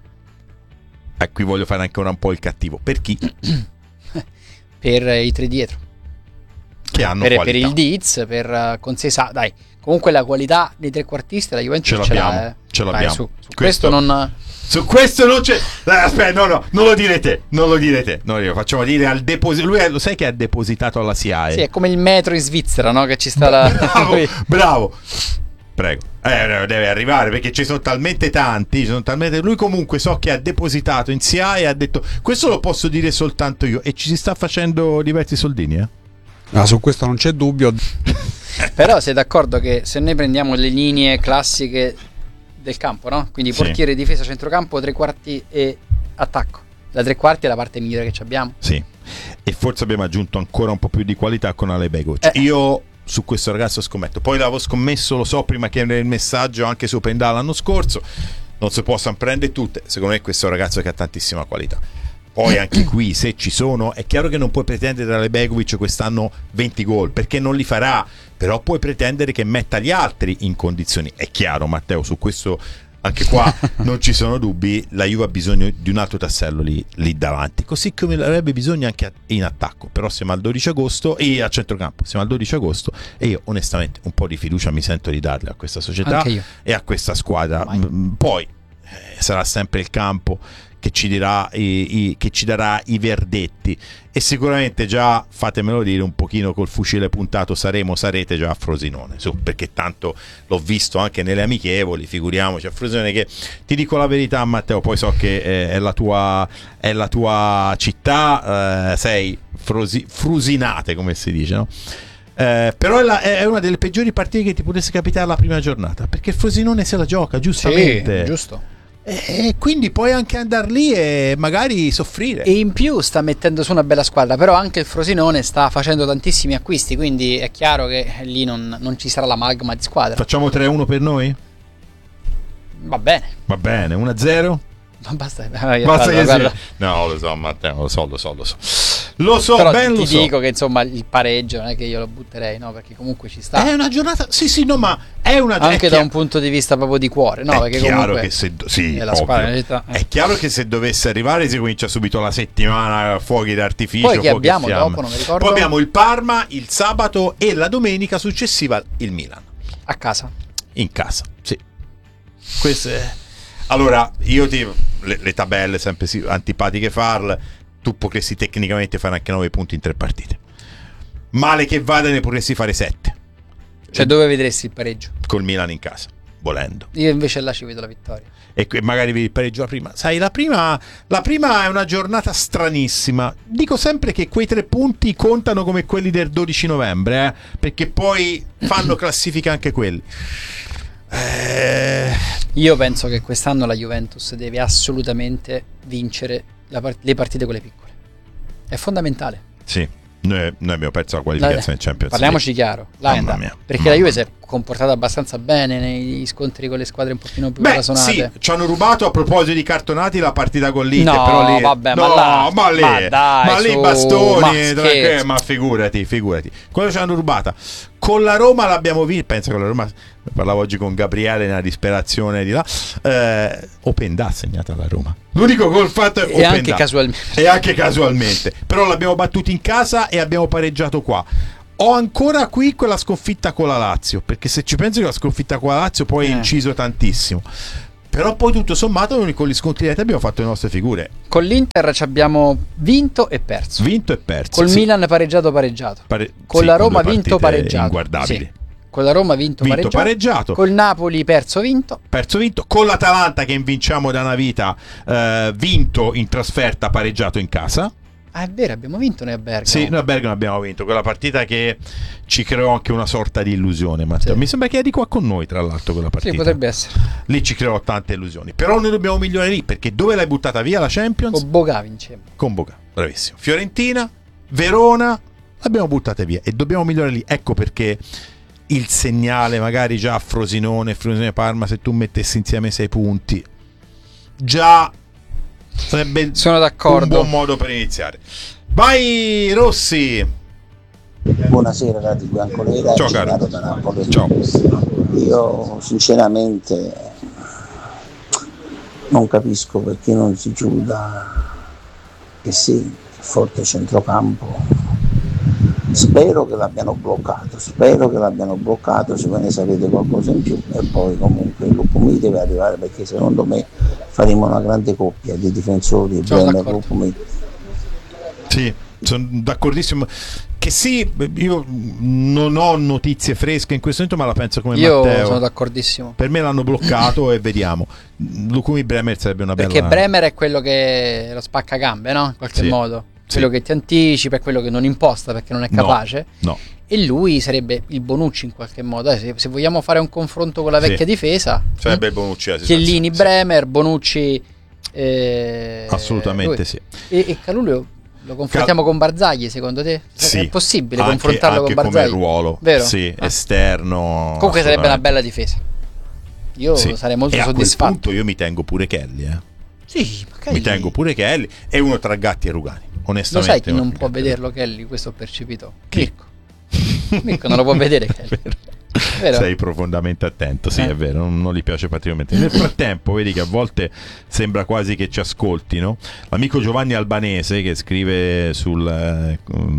E qui voglio fare anche un po' il cattivo. Per chi? Per i tre dietro. Che hanno Per, per qualità. il Diz, per uh, Consesa. Dai, comunque la qualità dei trequartisti la Juventus Ce ce, l'abbiamo, l'ha. Eh. ce Dai, l'abbiamo. su, su Questo- questo non... Su questo non c'è. Eh, aspetta, no, no, non lo direte. Non lo direte. No, io facciamo dire al deposito. Lui è- lo sai che è depositato alla S I A E. Sì, è come il metro in Svizzera, no? Che ci sta la... Bravo, bravo. Prego. Eh, deve arrivare perché ci sono talmente tanti. Ci sono talmente... Lui comunque so che ha depositato in S I A E e ha detto questo lo posso dire soltanto io. E ci si sta facendo diversi soldini, eh? Ah, su questo non c'è dubbio. Però sei d'accordo che se noi prendiamo le linee classiche del campo, no? Quindi Sì. portiere, difesa, centrocampo, tre quarti e attacco. La tre quarti è la parte migliore che abbiamo. Sì. E forse abbiamo aggiunto ancora un po' più di qualità con Ale Begovic. Eh. Io su questo ragazzo scommetto. Poi l'avevo scommesso, lo so, prima che il messaggio anche su Pendà l'anno scorso. Non si possono prendere tutte. Secondo me questo è un ragazzo che ha tantissima qualità. Poi anche qui, se ci sono, è chiaro che non puoi pretendere da Ale Begovic quest'anno venti gol, perché non li farà, però puoi pretendere che metta gli altri in condizioni. È chiaro, Matteo, su questo anche qua non ci sono dubbi, la Juve ha bisogno di un altro tassello lì, lì davanti, così come avrebbe bisogno anche in attacco. Però siamo al dodici agosto e a centrocampo siamo al dodici agosto e io onestamente un po' di fiducia mi sento di darle a questa società Anche io. e a questa squadra. Mm, poi eh, sarà sempre il campo che ci dirà i, i, che ci darà i verdetti, e sicuramente già, fatemelo dire, un pochino col fucile puntato saremo, sarete già a Frosinone, su, perché tanto l'ho visto anche nelle amichevoli, figuriamoci a Frosinone, che ti dico la verità, Matteo, poi so che è, è la tua è la tua città, eh, sei frosi, frusinate come si dice, no? Eh, però è, la, è una delle peggiori partite che ti potesse capitare la prima giornata, perché il Frosinone se la gioca giustamente. Sì, giusto. E quindi puoi anche andare lì e magari soffrire. E in più sta mettendo su una bella squadra, però anche il Frosinone sta facendo tantissimi acquisti, quindi è chiaro che lì non, non ci sarà l'amalgama di squadra. Facciamo tre a uno per noi? Va bene. Va bene, uno a zero? Ma basta, Basta guarda, che guarda. sì. No, lo so, Matteo, lo so, lo so, lo so. Lo so, Però ben ti lo so. dico che insomma il pareggio non è che io lo butterei, no? Perché comunque ci sta. È una giornata, sì, sì, no, ma è una Anche è da chiaro- un punto di vista proprio di cuore, no? è Perché chiaro comunque che se sì, è la ovvio. squadra della città. eh. È chiaro che se dovesse arrivare si comincia subito la settimana fuochi d'artificio. Poi che fuochi abbiamo e fiamme. dopo, non mi ricordo. Poi abbiamo il Parma il sabato e la domenica successiva il Milan. A casa. In casa, sì. Queste... Allora, io ti... Le, le tabelle sempre sì, antipatiche farle. Tu potresti tecnicamente fare anche nove punti in tre partite. Male che vada ne potresti fare sette. Cioè dove vedresti il pareggio? Col Milan in casa, volendo. Io invece là ci vedo la vittoria. E que- magari vedi il pareggio la prima. Sai, la prima, la prima è una giornata stranissima. Dico sempre che quei tre punti contano come quelli del dodici novembre, eh? Perché poi fanno classifica anche quelli. Eh... Io penso che quest'anno la Juventus deve assolutamente vincere la part- le partite quelle piccole. È fondamentale. Sì. Noi, noi abbiamo perso la qualificazione la, Champions parliamoci League. chiaro, la, mia, perché la Juve si è comportata abbastanza bene nei scontri con le squadre un pochino più blasonate. Sì, ci hanno rubato, a proposito di cartonati, la partita con l'Inter, no, però lì vabbè, no, ma, là, ma lì ma, dai, ma lì su, bastoni, ma, eh, ma figurati, figurati. Quello ci hanno rubata. Con la Roma l'abbiamo vinta, penso con la Roma, parlavo oggi con Gabriele nella disperazione di là, eh, Openda segnata la Roma. L'unico gol fatto è e anche casualmente. E anche casualmente. Però l'abbiamo battuti in casa e abbiamo pareggiato qua. Ho ancora qui quella sconfitta con la Lazio, perché se ci penso che la sconfitta con la Lazio poi è eh. inciso tantissimo. Però poi tutto sommato con gli scontri diretti abbiamo fatto le nostre figure. Con l'Inter ci abbiamo vinto e perso. Vinto e perso. Col sì. Milan pareggiato pareggiato. Pare- con sì, la con Roma due vinto pareggiato. Inguardabili. Sì. Con la Roma vinto, vinto pareggiato. pareggiato. Col Napoli perso vinto. Perso vinto. Con l'Atalanta che invinciamo da una vita, eh, vinto in trasferta, pareggiato in casa. Ah, è vero, abbiamo vinto noi a Bergamo. Sì, noi a Bergamo abbiamo vinto quella partita che ci creò anche una sorta di illusione, Matteo. Sì. Mi sembra che è di qua con noi, tra l'altro, quella partita. Sì, potrebbe essere. Lì ci creò tante illusioni. Però noi dobbiamo migliorare lì, perché dove l'hai buttata via la Champions? Con Boca vincemmo. Con Boca, bravissimo. Fiorentina, Verona, l'abbiamo buttata via e dobbiamo migliorare lì. Ecco perché il segnale magari già a Frosinone, Frosinone Parma, se tu mettessi insieme sei punti, già sarebbe Sono d'accordo. un buon modo per iniziare. Vai Rossi. Buonasera Radio Bianconera. Ciao caro. Da Napoli. Ciao. Io sinceramente non capisco perché non si giuda che sì, forte centrocampo. Spero che l'abbiano bloccato, spero che l'abbiano bloccato, se ve ne sapete qualcosa in più, e poi comunque il Lupumì deve arrivare, perché secondo me faremo una grande coppia di difensori, Bremer e Lupumì. Sì, sono d'accordissimo. Che sì, io non ho notizie fresche in questo momento, ma la penso come io Matteo. Io sono d'accordissimo. Per me l'hanno bloccato e vediamo. Lukumi Bremer sarebbe una bella. Perché Bremer è quello che lo spacca gambe, no? In qualche sì. modo. Quello sì. che ti anticipa, è quello che non imposta perché non è capace. No. no. E lui sarebbe il Bonucci in qualche modo. Eh, se, se vogliamo fare un confronto con la vecchia sì. difesa, sarebbe il Bonucci. Chiellini, Bremer, Bonucci. Eh, Assolutamente lui. sì. E, e Calulu lo confrontiamo Cal- con Barzagli, secondo te? Sì. È possibile anche, confrontarlo anche con Barzagli? Come ruolo, vero? Sì, ah. esterno. Comunque sarebbe una bella difesa. Io sì. sarei molto e soddisfatto. A quel punto io mi tengo pure Kelly, eh. Sì, magari... mi tengo pure Kelly e uno tra Gatti e Rugani. Onestamente. Lo sai chi non può vederlo Kelly? Questo ho percepito. Mirko. Mirko non lo può vedere Kelly. Vero? Sei profondamente attento, sì, eh. è vero, non, non gli piace particolarmente. Nel frattempo, vedi che a volte sembra quasi che ci ascoltino. L'amico Giovanni Albanese che scrive sul eh,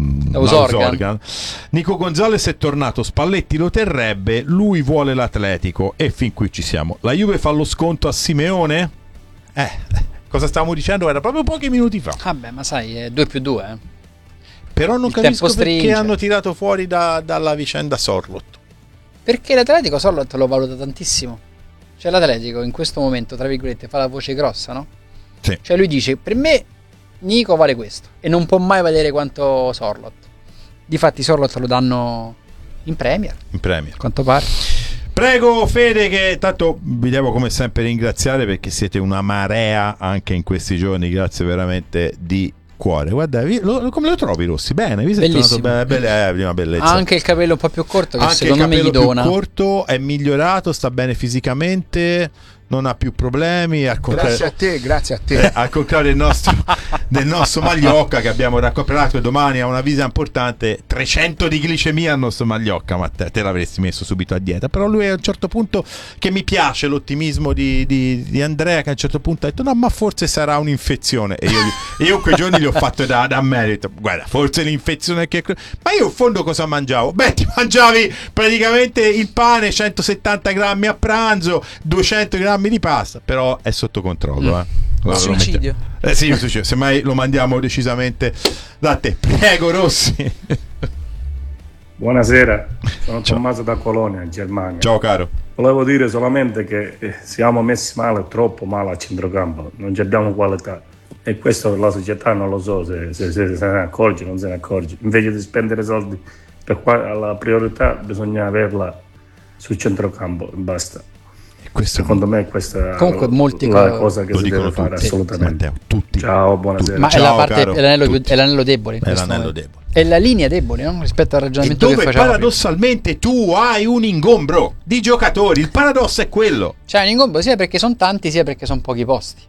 Organ. Nico Gonzalez è tornato, Spalletti lo terrebbe, lui vuole l'Atletico e fin qui ci siamo. La Juve fa lo sconto a Simeone? Eh, cosa stavamo dicendo? Era proprio pochi minuti fa. Vabbè, ma sai, è due più due, eh. Però non Il capisco perché stringe. hanno tirato fuori da, dalla vicenda Sorlot. Perché l'Atletico Sorlot lo valuta tantissimo. Cioè l'Atletico in questo momento, tra virgolette, fa la voce grossa, no? Sì. Cioè lui dice, per me Nico vale questo e non può mai valere quanto Sorlot. Difatti Sorlot lo danno in Premier. In Premier. Quanto pare. Prego Fede, che tanto vi devo come sempre ringraziare perché siete una marea anche in questi giorni, grazie veramente di cuore. Guarda, vi, lo, come lo trovi Rossi? Bene, vi sei tornato be- be- eh, prima bellezza. Anche il capello un po' più corto che anche secondo me gli dona. Il capello più corto è migliorato, sta bene fisicamente, non ha più problemi. Al grazie a te, grazie a te. Eh, al contrario del nostro, del nostro Magliocca che abbiamo raccontarato, e domani ha una visita importante, trecento di glicemia al nostro Magliocca, ma te, te l'avresti messo subito a dieta. Però lui a un certo punto, che mi piace l'ottimismo di, di, di Andrea, che a un certo punto ha detto no, ma forse sarà un'infezione, e io, io quei giorni li ho fatto da, da merito, guarda, forse l'infezione che... Ma io in fondo cosa mangiavo? Beh, ti mangiavi praticamente il pane, centosettanta grammi a pranzo, duecento grammi di pasta, però è sotto controllo, eh. Un suicidio. Eh sì, un suicidio. Semmai lo mandiamo decisamente da te. Prego Rossi. Buonasera, sono Ciao. Tommaso da Colonia, Germania. Ciao caro. Volevo dire solamente che eh, siamo messi male, troppo male a centrocampo, non abbiamo qualità e questo la società non lo so se, se, se, se ne accorge o non se ne accorge. Invece di spendere soldi per qua, la priorità bisogna averla sul centrocampo e basta. Questo secondo me questa comunque è molti la cosa che si deve tutti, fare assolutamente. Matteo, tutti. Ciao, buonasera. Ma Ciao, è la parte caro, è l'anello, è l'anello debole. È l'anello debole. È la linea debole, no? Rispetto al ragionamento e dove che facciamo paradossalmente prima. Tu hai un ingombro di giocatori. Il paradosso è quello. Cioè un ingombro sia perché sono tanti sia perché sono pochi posti.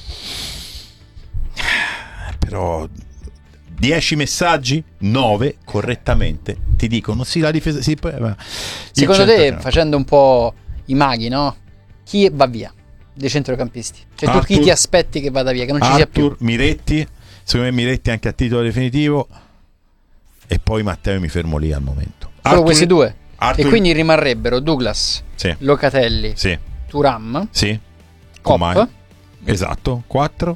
Però dieci messaggi, nove correttamente ti dicono sì, la difesa sì, poi, secondo te, facendo un po' i maghi, no? Chi va via dei centrocampisti? Cioè Arthur, tu chi ti aspetti che vada via, che non ci Arthur, sia più? Miretti, secondo me Miretti anche a titolo definitivo, e poi Matteo, mi fermo lì al momento. Solo Arthur, questi due? Arthur, e quindi rimarrebbero Douglas, sì, Locatelli, sì, Thuram, sì, Kopp, esatto, quattro.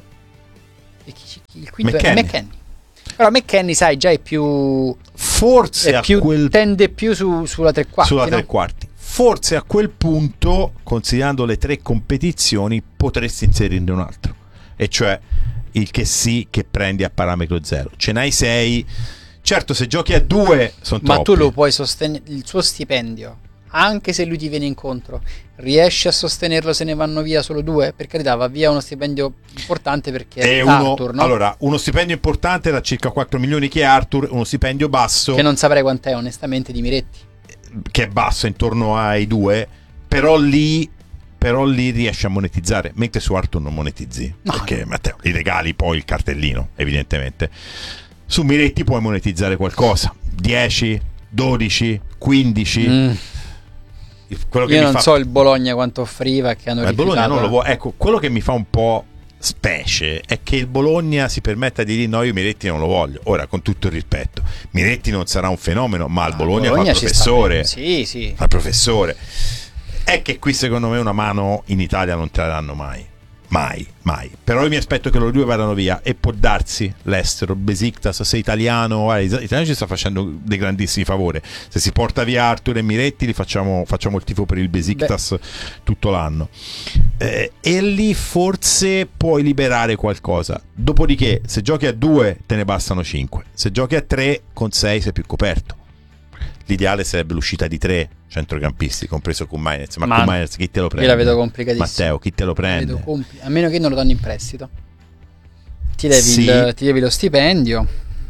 E chi, chi, il quinto McKennie. è McKennie. Però McKennie, sai, già è più forse è a più, quel... tende più su, sulla tre quarti, sulla no? tre quarti. Forse a quel punto, considerando le tre competizioni, potresti inserirne un altro, e cioè il che sì che prendi a parametro zero. Ce n'hai sei. Certo, se giochi a due sono troppi. Ma tu lo puoi sostenere, il suo stipendio, anche se lui ti viene incontro, riesci a sostenerlo se ne vanno via solo due? Per carità, va via uno stipendio importante perché è uno, Arthur, no? Allora, uno stipendio importante da circa quattro milioni che è Arthur, uno stipendio basso che non saprei quant'è onestamente di Miretti, che è basso intorno ai due, però lì però lì riesci a monetizzare, mentre su Arthur non monetizzi, no, perché no. Matteo, gli regali poi il cartellino, evidentemente. Su Miretti puoi monetizzare qualcosa, dieci, dodici, quindici. Mm. Quello che io mi non fa... so il Bologna quanto offriva, che hanno Ma il rifiutato. Bologna non lo vuole. Ecco, quello che mi fa un po' specie è che il Bologna si permetta di dire no, io Miretti non lo voglio. Ora, con tutto il rispetto, Miretti non sarà un fenomeno, ma il ah, Bologna, Bologna fa il professore. Sì, sì. Fa il professore. È che qui secondo me una mano in Italia non te la danno mai. Mai, mai. Però io mi aspetto che loro due vadano via, e può darsi l'estero, Besiktas, se italiano, eh, l'italiano ci sta facendo dei grandissimi favori. Se si porta via Arthur e Miretti, li facciamo, facciamo il tifo per il Besiktas Beh. tutto l'anno. Eh, e lì forse puoi liberare qualcosa. Dopodiché, se giochi a due, te ne bastano cinque. Se giochi a tre, con sei sei più coperto. L'ideale sarebbe l'uscita di tre centrocampisti, compreso Koeman. Ma, ma Koeman, chi te lo prende? Io la vedo complicatissima. Matteo, chi te lo prende? Compl- a meno che non lo danno in prestito. Ti devi, sì. il, ti devi lo stipendio.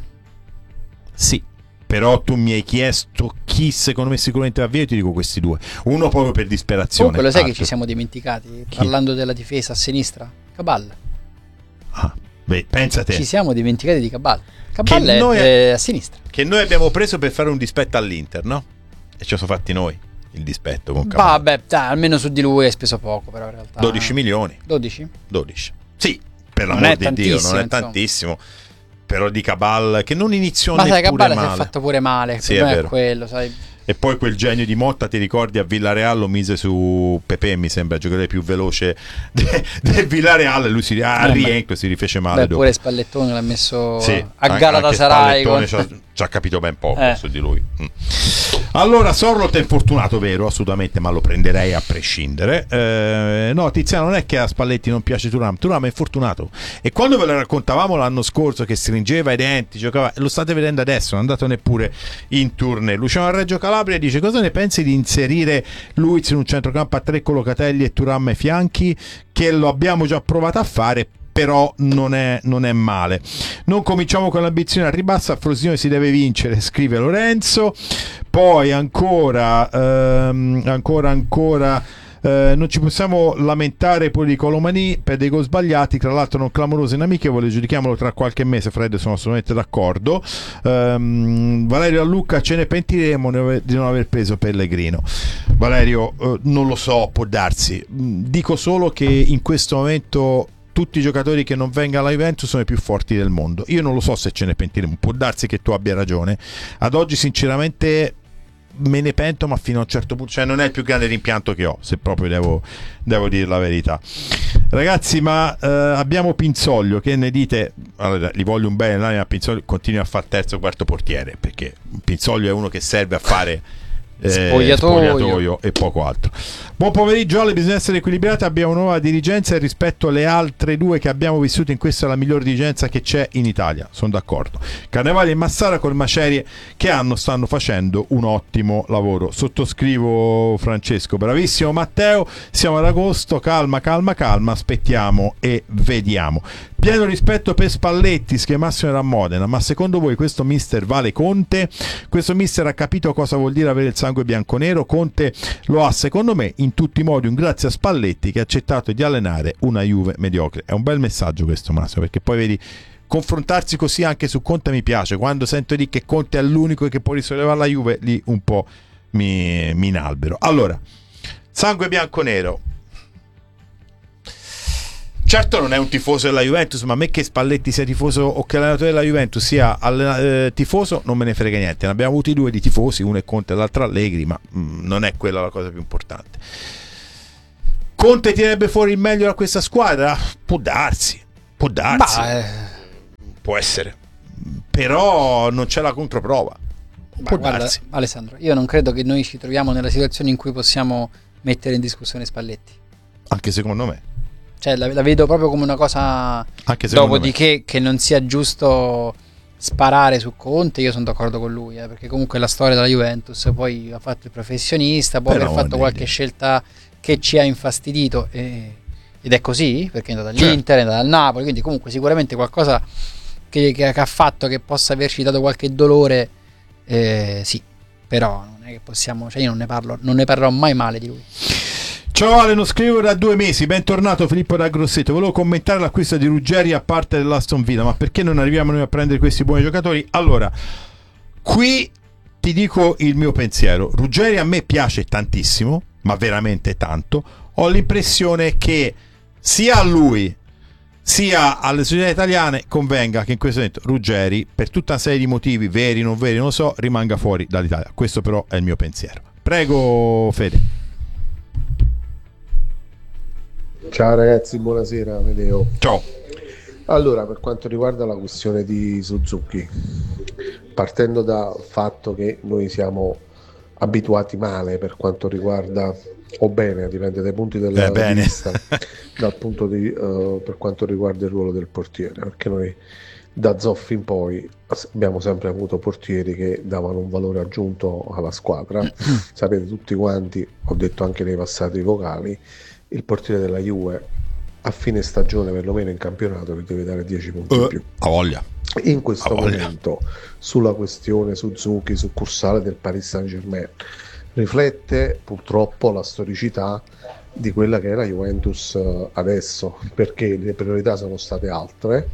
Sì, però tu mi hai chiesto chi secondo me sicuramente va via, io ti dico questi due. Uno proprio per disperazione. Comunque lo sai Arthur. Che ci siamo dimenticati, Chi? parlando della difesa a sinistra? Cabal. Ah, beh, pensa te. Ci siamo dimenticati di Cabal. Cabal è, noi, è a sinistra. Che noi abbiamo preso per fare un dispetto all'Inter, no? E ce lo siamo fatti noi il dispetto con Cabal. Vabbè, dai, almeno su di lui hai speso poco, però in realtà dodici milioni. dodici? dodici. Sì, per l'amor di Dio, non è tantissimo. Però di Cabal che non iniziò ma neppure sai, Cabal male. si è fatto pure male, sì, è vero. È quello, sai. E poi quel genio di Motta, ti ricordi, a Villarreal lo mise su Pepe, mi sembra il giocatore più veloce de- del Villarreal, e lui si a eh, rientro si rifece male. Beh, dopo. Pure Spallettone l'ha messo sì, a Galatasaray. Con... ci, ha, ci ha capito ben poco eh. su di lui. Mm. Allora, Sorloth è infortunato, vero, assolutamente, ma lo prenderei a prescindere. Eh, no, Tiziano, non è che a Spalletti non piace Thuram, Thuram è infortunato. E quando ve lo raccontavamo l'anno scorso che stringeva i denti, giocava, lo state vedendo adesso, non è andato neppure in tournée. Luciano Reggio Calabria dice: cosa ne pensi di inserire Luiz in un centrocampo a tre con Locatelli e Thuram ai fianchi, che lo abbiamo già provato a fare, però non è, non è male. Non cominciamo con l'ambizione a ribasso, a Frosinone si deve vincere, scrive Lorenzo. Poi ancora ehm, ancora ancora eh, non ci possiamo lamentare pure di Colomani per dei gol sbagliati, tra l'altro non clamoroso in amichevole, giudichiamolo tra qualche mese. Fred, sono assolutamente d'accordo. ehm, Valerio a Lucca: ce ne pentiremo di non aver preso Pellegrino. Valerio, eh, non lo so, può darsi. Dico solo che in questo momento tutti i giocatori che non vengano alla Juventus sono i più forti del mondo. Io non lo so se ce ne pentiremo, può darsi che tu abbia ragione. Ad oggi sinceramente me ne pento, ma fino a un certo punto, cioè non è il più grande rimpianto che ho, se proprio devo, devo dire la verità. Ragazzi, ma eh, abbiamo Pinzoglio, che ne dite? Allora, gli voglio un bene, ma Pinzoglio continua a fare terzo o quarto portiere, perché Pinzoglio è uno che serve a fare eh, spogliatoio. spogliatoio e poco altro. Buon pomeriggio Ale, bisogna essere equilibrati, abbiamo una nuova dirigenza e rispetto alle altre due che abbiamo vissuto in questa è la miglior dirigenza che c'è in Italia, sono d'accordo. Carnevali e Massara col Macerie che hanno stanno facendo un ottimo lavoro, sottoscrivo Francesco. Bravissimo Matteo, siamo ad agosto, calma calma calma, aspettiamo e vediamo. Pieno rispetto per Spalletti, schiamassimo da Modena, ma secondo voi questo mister vale Conte? Questo mister ha capito cosa vuol dire avere il sangue bianconero? Conte lo ha secondo me in tutti i modi, un grazie a Spalletti che ha accettato di allenare una Juve mediocre. È un bel messaggio questo, Massimo, perché poi vedi, confrontarsi così anche su Conte mi piace. Quando sento dire che Conte è l'unico che può risollevare la Juve, lì un po' mi, mi inalbero. Allora, sangue bianconero. Certo non è un tifoso della Juventus, ma a me che Spalletti sia tifoso o che l'allenatore della Juventus sia eh, tifoso non me ne frega niente. Ne abbiamo avuti due di tifosi, uno è Conte e l'altro Allegri, ma mh, non è quella la cosa più importante. Conte tirerebbe fuori il meglio da questa squadra? Può darsi, può darsi, bah, eh. può essere, però non c'è la controprova. Può guarda, darsi. Alessandro, io non credo che noi ci troviamo nella situazione in cui possiamo mettere in discussione Spalletti. Anche secondo me. Cioè la, la vedo proprio come una cosa, anche dopodiché che non sia giusto sparare su Conte. Io sono d'accordo con lui, eh, perché comunque la storia della Juventus, poi ha fatto il professionista, può aver fatto qualche scelta che ci ha infastidito e, ed è così, perché è andato all'Inter, certo. È andato al Napoli, quindi comunque sicuramente qualcosa che, che, che ha fatto che possa averci dato qualche dolore, eh, sì, però non è che possiamo, cioè io non ne parlo, non ne parlerò mai male di lui. Ciao Ale, non scrivo da due mesi, bentornato Filippo da Grosseto. Volevo commentare l'acquisto di Ruggeri a parte dell'Aston Villa, ma perché non arriviamo noi a prendere questi buoni giocatori? Allora, qui ti dico il mio pensiero. Ruggeri a me piace tantissimo, ma veramente tanto. Ho l'impressione che sia a lui sia alle società italiane convenga che in questo momento Ruggeri, per tutta una serie di motivi veri, non veri, non lo so, rimanga fuori dall'Italia. Questo però è il mio pensiero. Prego Fede. Ciao ragazzi, buonasera, Medeo. Ciao. Allora, per quanto riguarda la questione di Suzuki, partendo dal fatto che noi siamo abituati male per quanto riguarda, o bene, dipende dai punti della eh, vista, dal punto di, uh, per quanto riguarda il ruolo del portiere, perché noi da Zoffi in poi abbiamo sempre avuto portieri che davano un valore aggiunto alla squadra. Sapete tutti quanti, ho detto anche nei passati vocali, il portiere della Juve a fine stagione, perlomeno in campionato, che deve dare dieci punti uh, in più. A voglia. In questo a momento voglia. Sulla questione Suzuki, succursale del Paris Saint-Germain, riflette purtroppo la storicità di quella che è la Juventus adesso, perché le priorità sono state altre.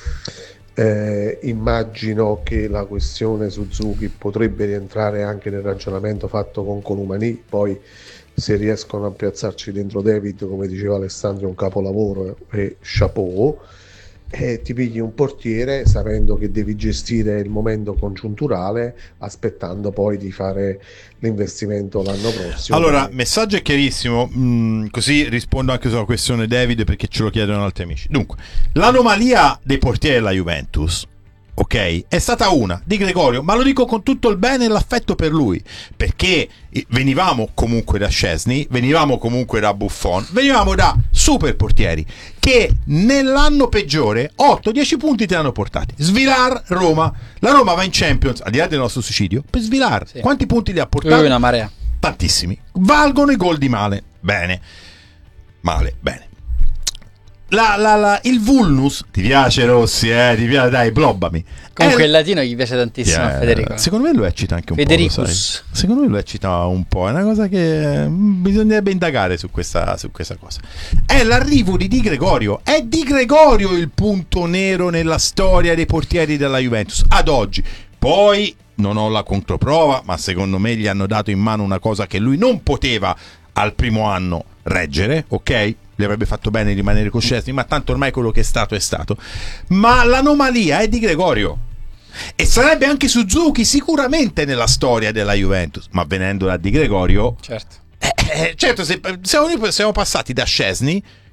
Eh, immagino che la questione Suzuki potrebbe rientrare anche nel ragionamento fatto con Columani, poi se riescono a piazzarci dentro David, come diceva Alessandro, un capolavoro e chapeau, e ti pigli un portiere sapendo che devi gestire il momento congiunturale, aspettando poi di fare l'investimento l'anno prossimo. Allora, il messaggio è chiarissimo, mm, così rispondo anche sulla questione David, perché ce lo chiedono altri amici. Dunque, l'anomalia dei portieri della Juventus, ok, è stata una di Gregorio, ma lo dico con tutto il bene e l'affetto per lui, perché venivamo comunque da Szczesny, venivamo comunque da Buffon, venivamo da super portieri che nell'anno peggiore otto dieci punti te l'hanno portati. Svilar, Roma, la Roma va in Champions, al di là del nostro suicidio, per Svilar, sì. Quanti punti li ha portati? Una marea. Tantissimi. Valgono i gol di Male, bene, Male, bene. La, la, la, il Vulnus ti piace Rossi, eh? Ti piace, dai, blobbami. Comunque eh, il latino gli piace tantissimo yeah, a Federico. Secondo me lo eccita anche un Federicus. po'. Sai. Secondo me lo eccita un po'. È una cosa che bisognerebbe indagare su questa, su questa cosa. È l'arrivo di Di Gregorio. È Di Gregorio il punto nero nella storia dei portieri della Juventus ad oggi. Poi non ho la controprova, ma secondo me gli hanno dato in mano una cosa che lui non poteva al primo anno reggere, ok? Gli avrebbe fatto bene rimanere con Szczesny, ma tanto ormai quello che è stato è stato. Ma l'anomalia è Di Gregorio e sarebbe anche Suzuki sicuramente nella storia della Juventus, ma venendo da Di Gregorio, certo, eh, eh, certo se, siamo, noi siamo passati da Szczesny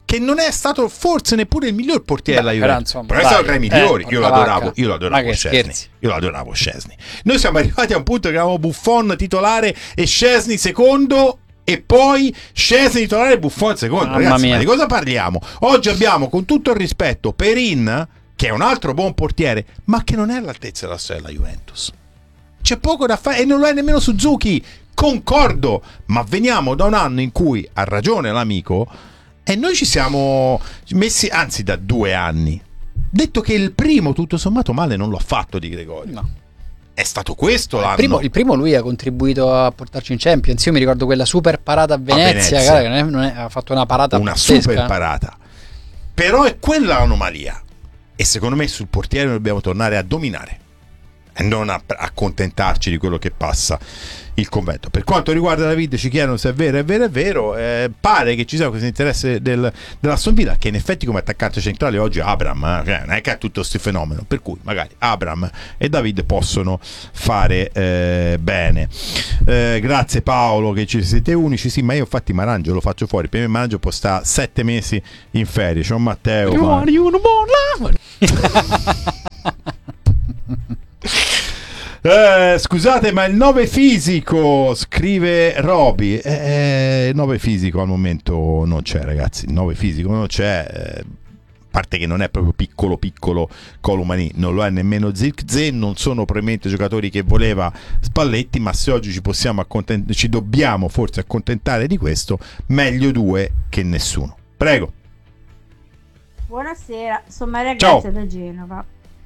che non è stato forse neppure il miglior portiere Beh, della però, Juventus, insomma, però è dai, stato tra i migliori. eh, io, lo porca adoravo, vacca. io lo Ma adoravo che Szczesny. scherzi. Io lo adoravo Szczesny. Noi siamo arrivati a un punto che avevamo Buffon titolare e Szczesny secondo, e poi Szczesny titolare e Buffon secondo. Mamma Ragazzi, mia. ma di cosa parliamo? Oggi abbiamo, con tutto il rispetto, Perin, che è un altro buon portiere, ma che non è all'altezza della storia della Juventus. C'è poco da fare, e non lo è nemmeno Suzuki. Concordo, ma veniamo da un anno in cui ha ragione l'amico, e noi ci siamo messi, anzi da due anni, detto che il primo tutto sommato male non l'ho fatto Di Gregorio. No. È stato questo l'anno. Il primo, il primo lui ha contribuito a portarci in Champions. Io mi ricordo quella super parata a Venezia, Venezia. Cara, che non è, non è, ha fatto una parata una pazzesca. super parata. Però è quella l'anomalia. E secondo me sul portiere dobbiamo tornare a dominare e non a accontentarci di quello che passa il convento. Per quanto riguarda David, ci chiedono se è vero, è vero, è vero. Eh, pare che ci sia questo interesse del, dell'Aston Villa, che in effetti come attaccante centrale oggi Abraham, eh, cioè, non è che ha tutto questo fenomeno, per cui magari Abraham e David possono fare eh, bene. Eh, grazie Paolo che ci siete unici. Sì, ma io infatti Marangio lo faccio fuori. Per me Marangio può stare sette mesi in ferie. C'è un Matteo. Ma... Eh, scusate, ma il nove fisico, scrive Roby. Eh, nove fisico al momento non c'è, ragazzi. Il nove fisico non c'è. Eh, a parte che non è proprio piccolo piccolo Colomani, non lo è nemmeno Zirkzee, non sono probabilmente giocatori che voleva Spalletti, ma se oggi ci possiamo accontent- ci dobbiamo forse accontentare di questo, meglio due che nessuno. Prego. Buonasera, sono Maria Ciao. Grazia da Genova.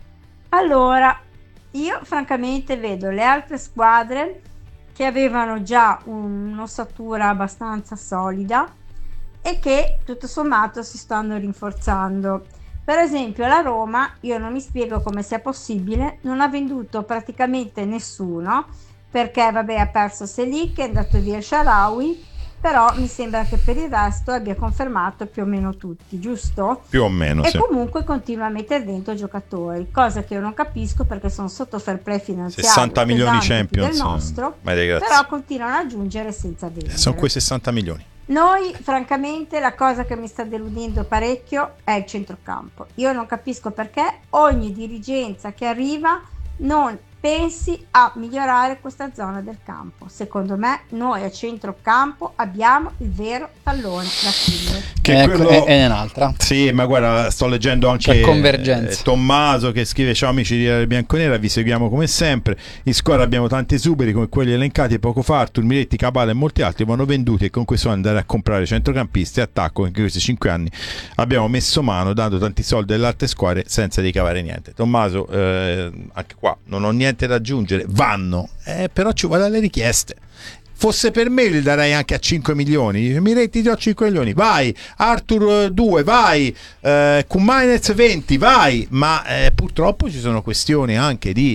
Allora, io francamente vedo le altre squadre che avevano già un'ossatura abbastanza solida e che tutto sommato si stanno rinforzando. Per esempio la Roma, io non mi spiego come sia possibile, non ha venduto praticamente nessuno, perché vabbè ha perso Selic, è andato via il Shaarawy, però mi sembra che per il resto abbia confermato più o meno tutti, giusto? Più o meno, E sì. comunque continua a mettere dentro giocatori, cosa che io non capisco perché sono sotto fair play finanziario, sessanta milioni pesanti più Champions, del nostro, ma dai, grazie. però continuano ad aggiungere senza vendere. Sono quei sessanta milioni. Noi, francamente, la cosa che mi sta deludendo parecchio è il centrocampo. Io non capisco perché ogni dirigenza che arriva non pensi a migliorare questa zona del campo. Secondo me, noi a centrocampo abbiamo il vero tallone d'Achille. Che Ecco, quello... è, è un'altra. Sì, ma guarda, sto leggendo anche C'è convergenza. eh, Tommaso che scrive: ciao amici di Bianconera, vi seguiamo come sempre. In squadra abbiamo tanti esuberi come quelli elencati poco fa, Artur, Miretti, Cabala e molti altri vanno venduti, e con questo andare a comprare centrocampisti e attacco. In questi cinque anni abbiamo messo mano dando tanti soldi alle altre squadre senza ricavare niente. Tommaso, eh, anche qua non ho niente da aggiungere, vanno, eh, però ci vuole le richieste. Fosse per me li darei anche a cinque milioni. Miretti ti do cinque milioni, vai. Arthur due, vai. eh, Kumainez venti, vai. Ma eh, purtroppo ci sono questioni anche di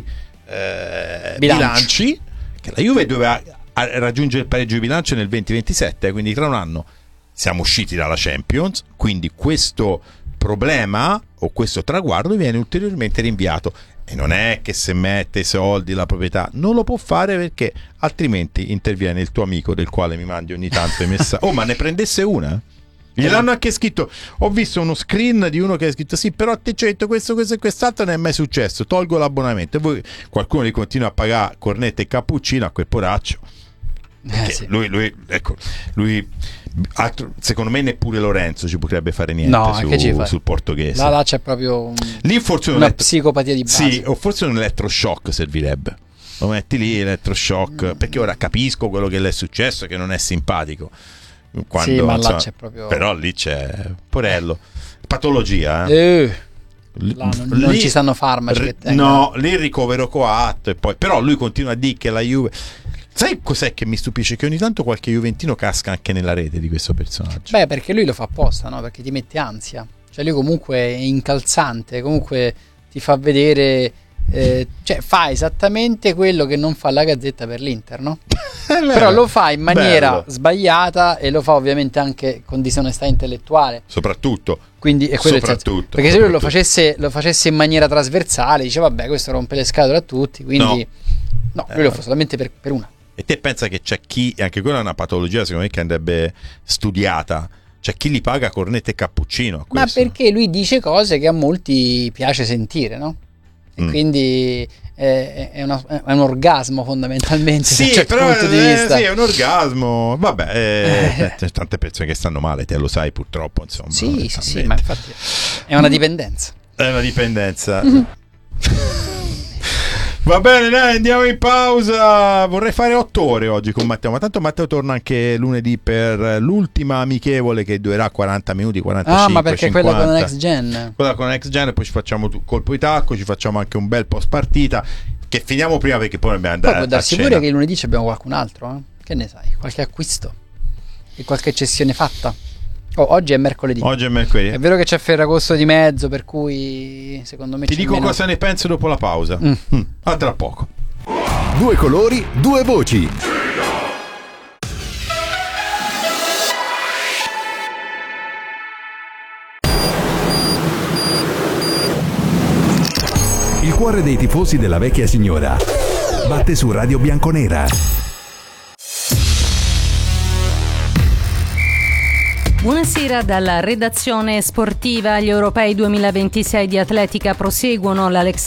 eh, Bilanci. bilanci, che la Juve doveva raggiungere il pareggio di bilancio nel duemilaventisette, quindi tra un anno siamo usciti dalla Champions, quindi questo problema o questo traguardo viene ulteriormente rinviato. E non è che se mette i soldi la proprietà, non lo può fare, perché altrimenti interviene il tuo amico del quale mi mandi ogni tanto i messaggi. Oh, ma ne prendesse una? Gliel'hanno anche scritto. Ho visto uno screen di uno che ha scritto: sì, però a te c'è detto questo, questo e quest'altro, non è mai successo, tolgo l'abbonamento. E voi, qualcuno li continua a pagare cornetta e cappuccino a quel poraccio. Eh, sì. lui, lui, ecco, lui altro, secondo me neppure Lorenzo ci potrebbe fare niente No, su, che ci fa? sul portoghese. Là, là c'è proprio un, Lì forse un una elettro- psicopatia di base. Sì, o forse un elettroshock servirebbe. Lo metti lì, elettroshock, Mm. perché ora capisco quello che le è successo, che non è simpatico. Quando, Sì, ma là insomma, c'è proprio- Però lì c'è Porello. Patologia, eh. Eh, L- là non, non lì- ci stanno farmaci ri- che tengono. No, lì il ricovero coatto e poi. Però lui continua a dire che la Juve. Sai cos'è che mi stupisce? Che ogni tanto qualche juventino casca anche nella rete di questo personaggio. Beh, perché lui lo fa apposta, no? Perché ti mette ansia. Cioè lui comunque è incalzante, comunque ti fa vedere, eh, cioè fa esattamente quello che non fa la Gazzetta per l'Inter, no? Però lo fa in maniera Bello. sbagliata e lo fa ovviamente anche con disonestà intellettuale. Soprattutto. Quindi è quello il senso. Soprattutto. Perché se lui lo soprattutto. facesse, lo facesse in maniera trasversale, dice vabbè, questo rompe le scatole a tutti, quindi no, lui Eh, lo fa solamente per, per una. E te pensa che c'è chi, e anche quella è una patologia secondo me che andrebbe studiata, c'è chi li paga cornetta e cappuccino a Ma questo. perché lui dice cose che a molti piace sentire, no? E Mm. quindi è, è, una- è un orgasmo fondamentalmente da Sì, un certo però punto di eh, vista. sì, è un orgasmo. Vabbè, eh, c'è tante persone che stanno male, te lo sai purtroppo, insomma. Sì, sì, sì, ma infatti è una dipendenza. È una dipendenza. Va bene, dai, andiamo in pausa. Vorrei fare otto ore oggi con Matteo, ma tanto Matteo torna anche lunedì per l'ultima amichevole che durerà quaranta minuti, quarantacinque, Ah, ma perché cinquanta. quella con Next Gen? Quella con Next Gen, e poi ci facciamo tu- colpo di tacco, ci facciamo anche un bel post partita, che finiamo prima perché poi dobbiamo Poi andare può a darsi cena. pure che il lunedì ci abbiamo qualcun altro, eh? Che ne sai? Qualche acquisto? E qualche cessione fatta? Oh, oggi è mercoledì. Oggi è mercoledì. È vero che c'è Ferragosto di mezzo, per cui secondo me Ti c'è dico meno... cosa ne penso dopo la pausa. Mm. Mm. A tra poco. Due colori, due voci. Il cuore dei tifosi della vecchia signora batte su Radio Bianconera. Buonasera dalla redazione sportiva. Gli europei duemilaventisei di atletica proseguono. L'Alex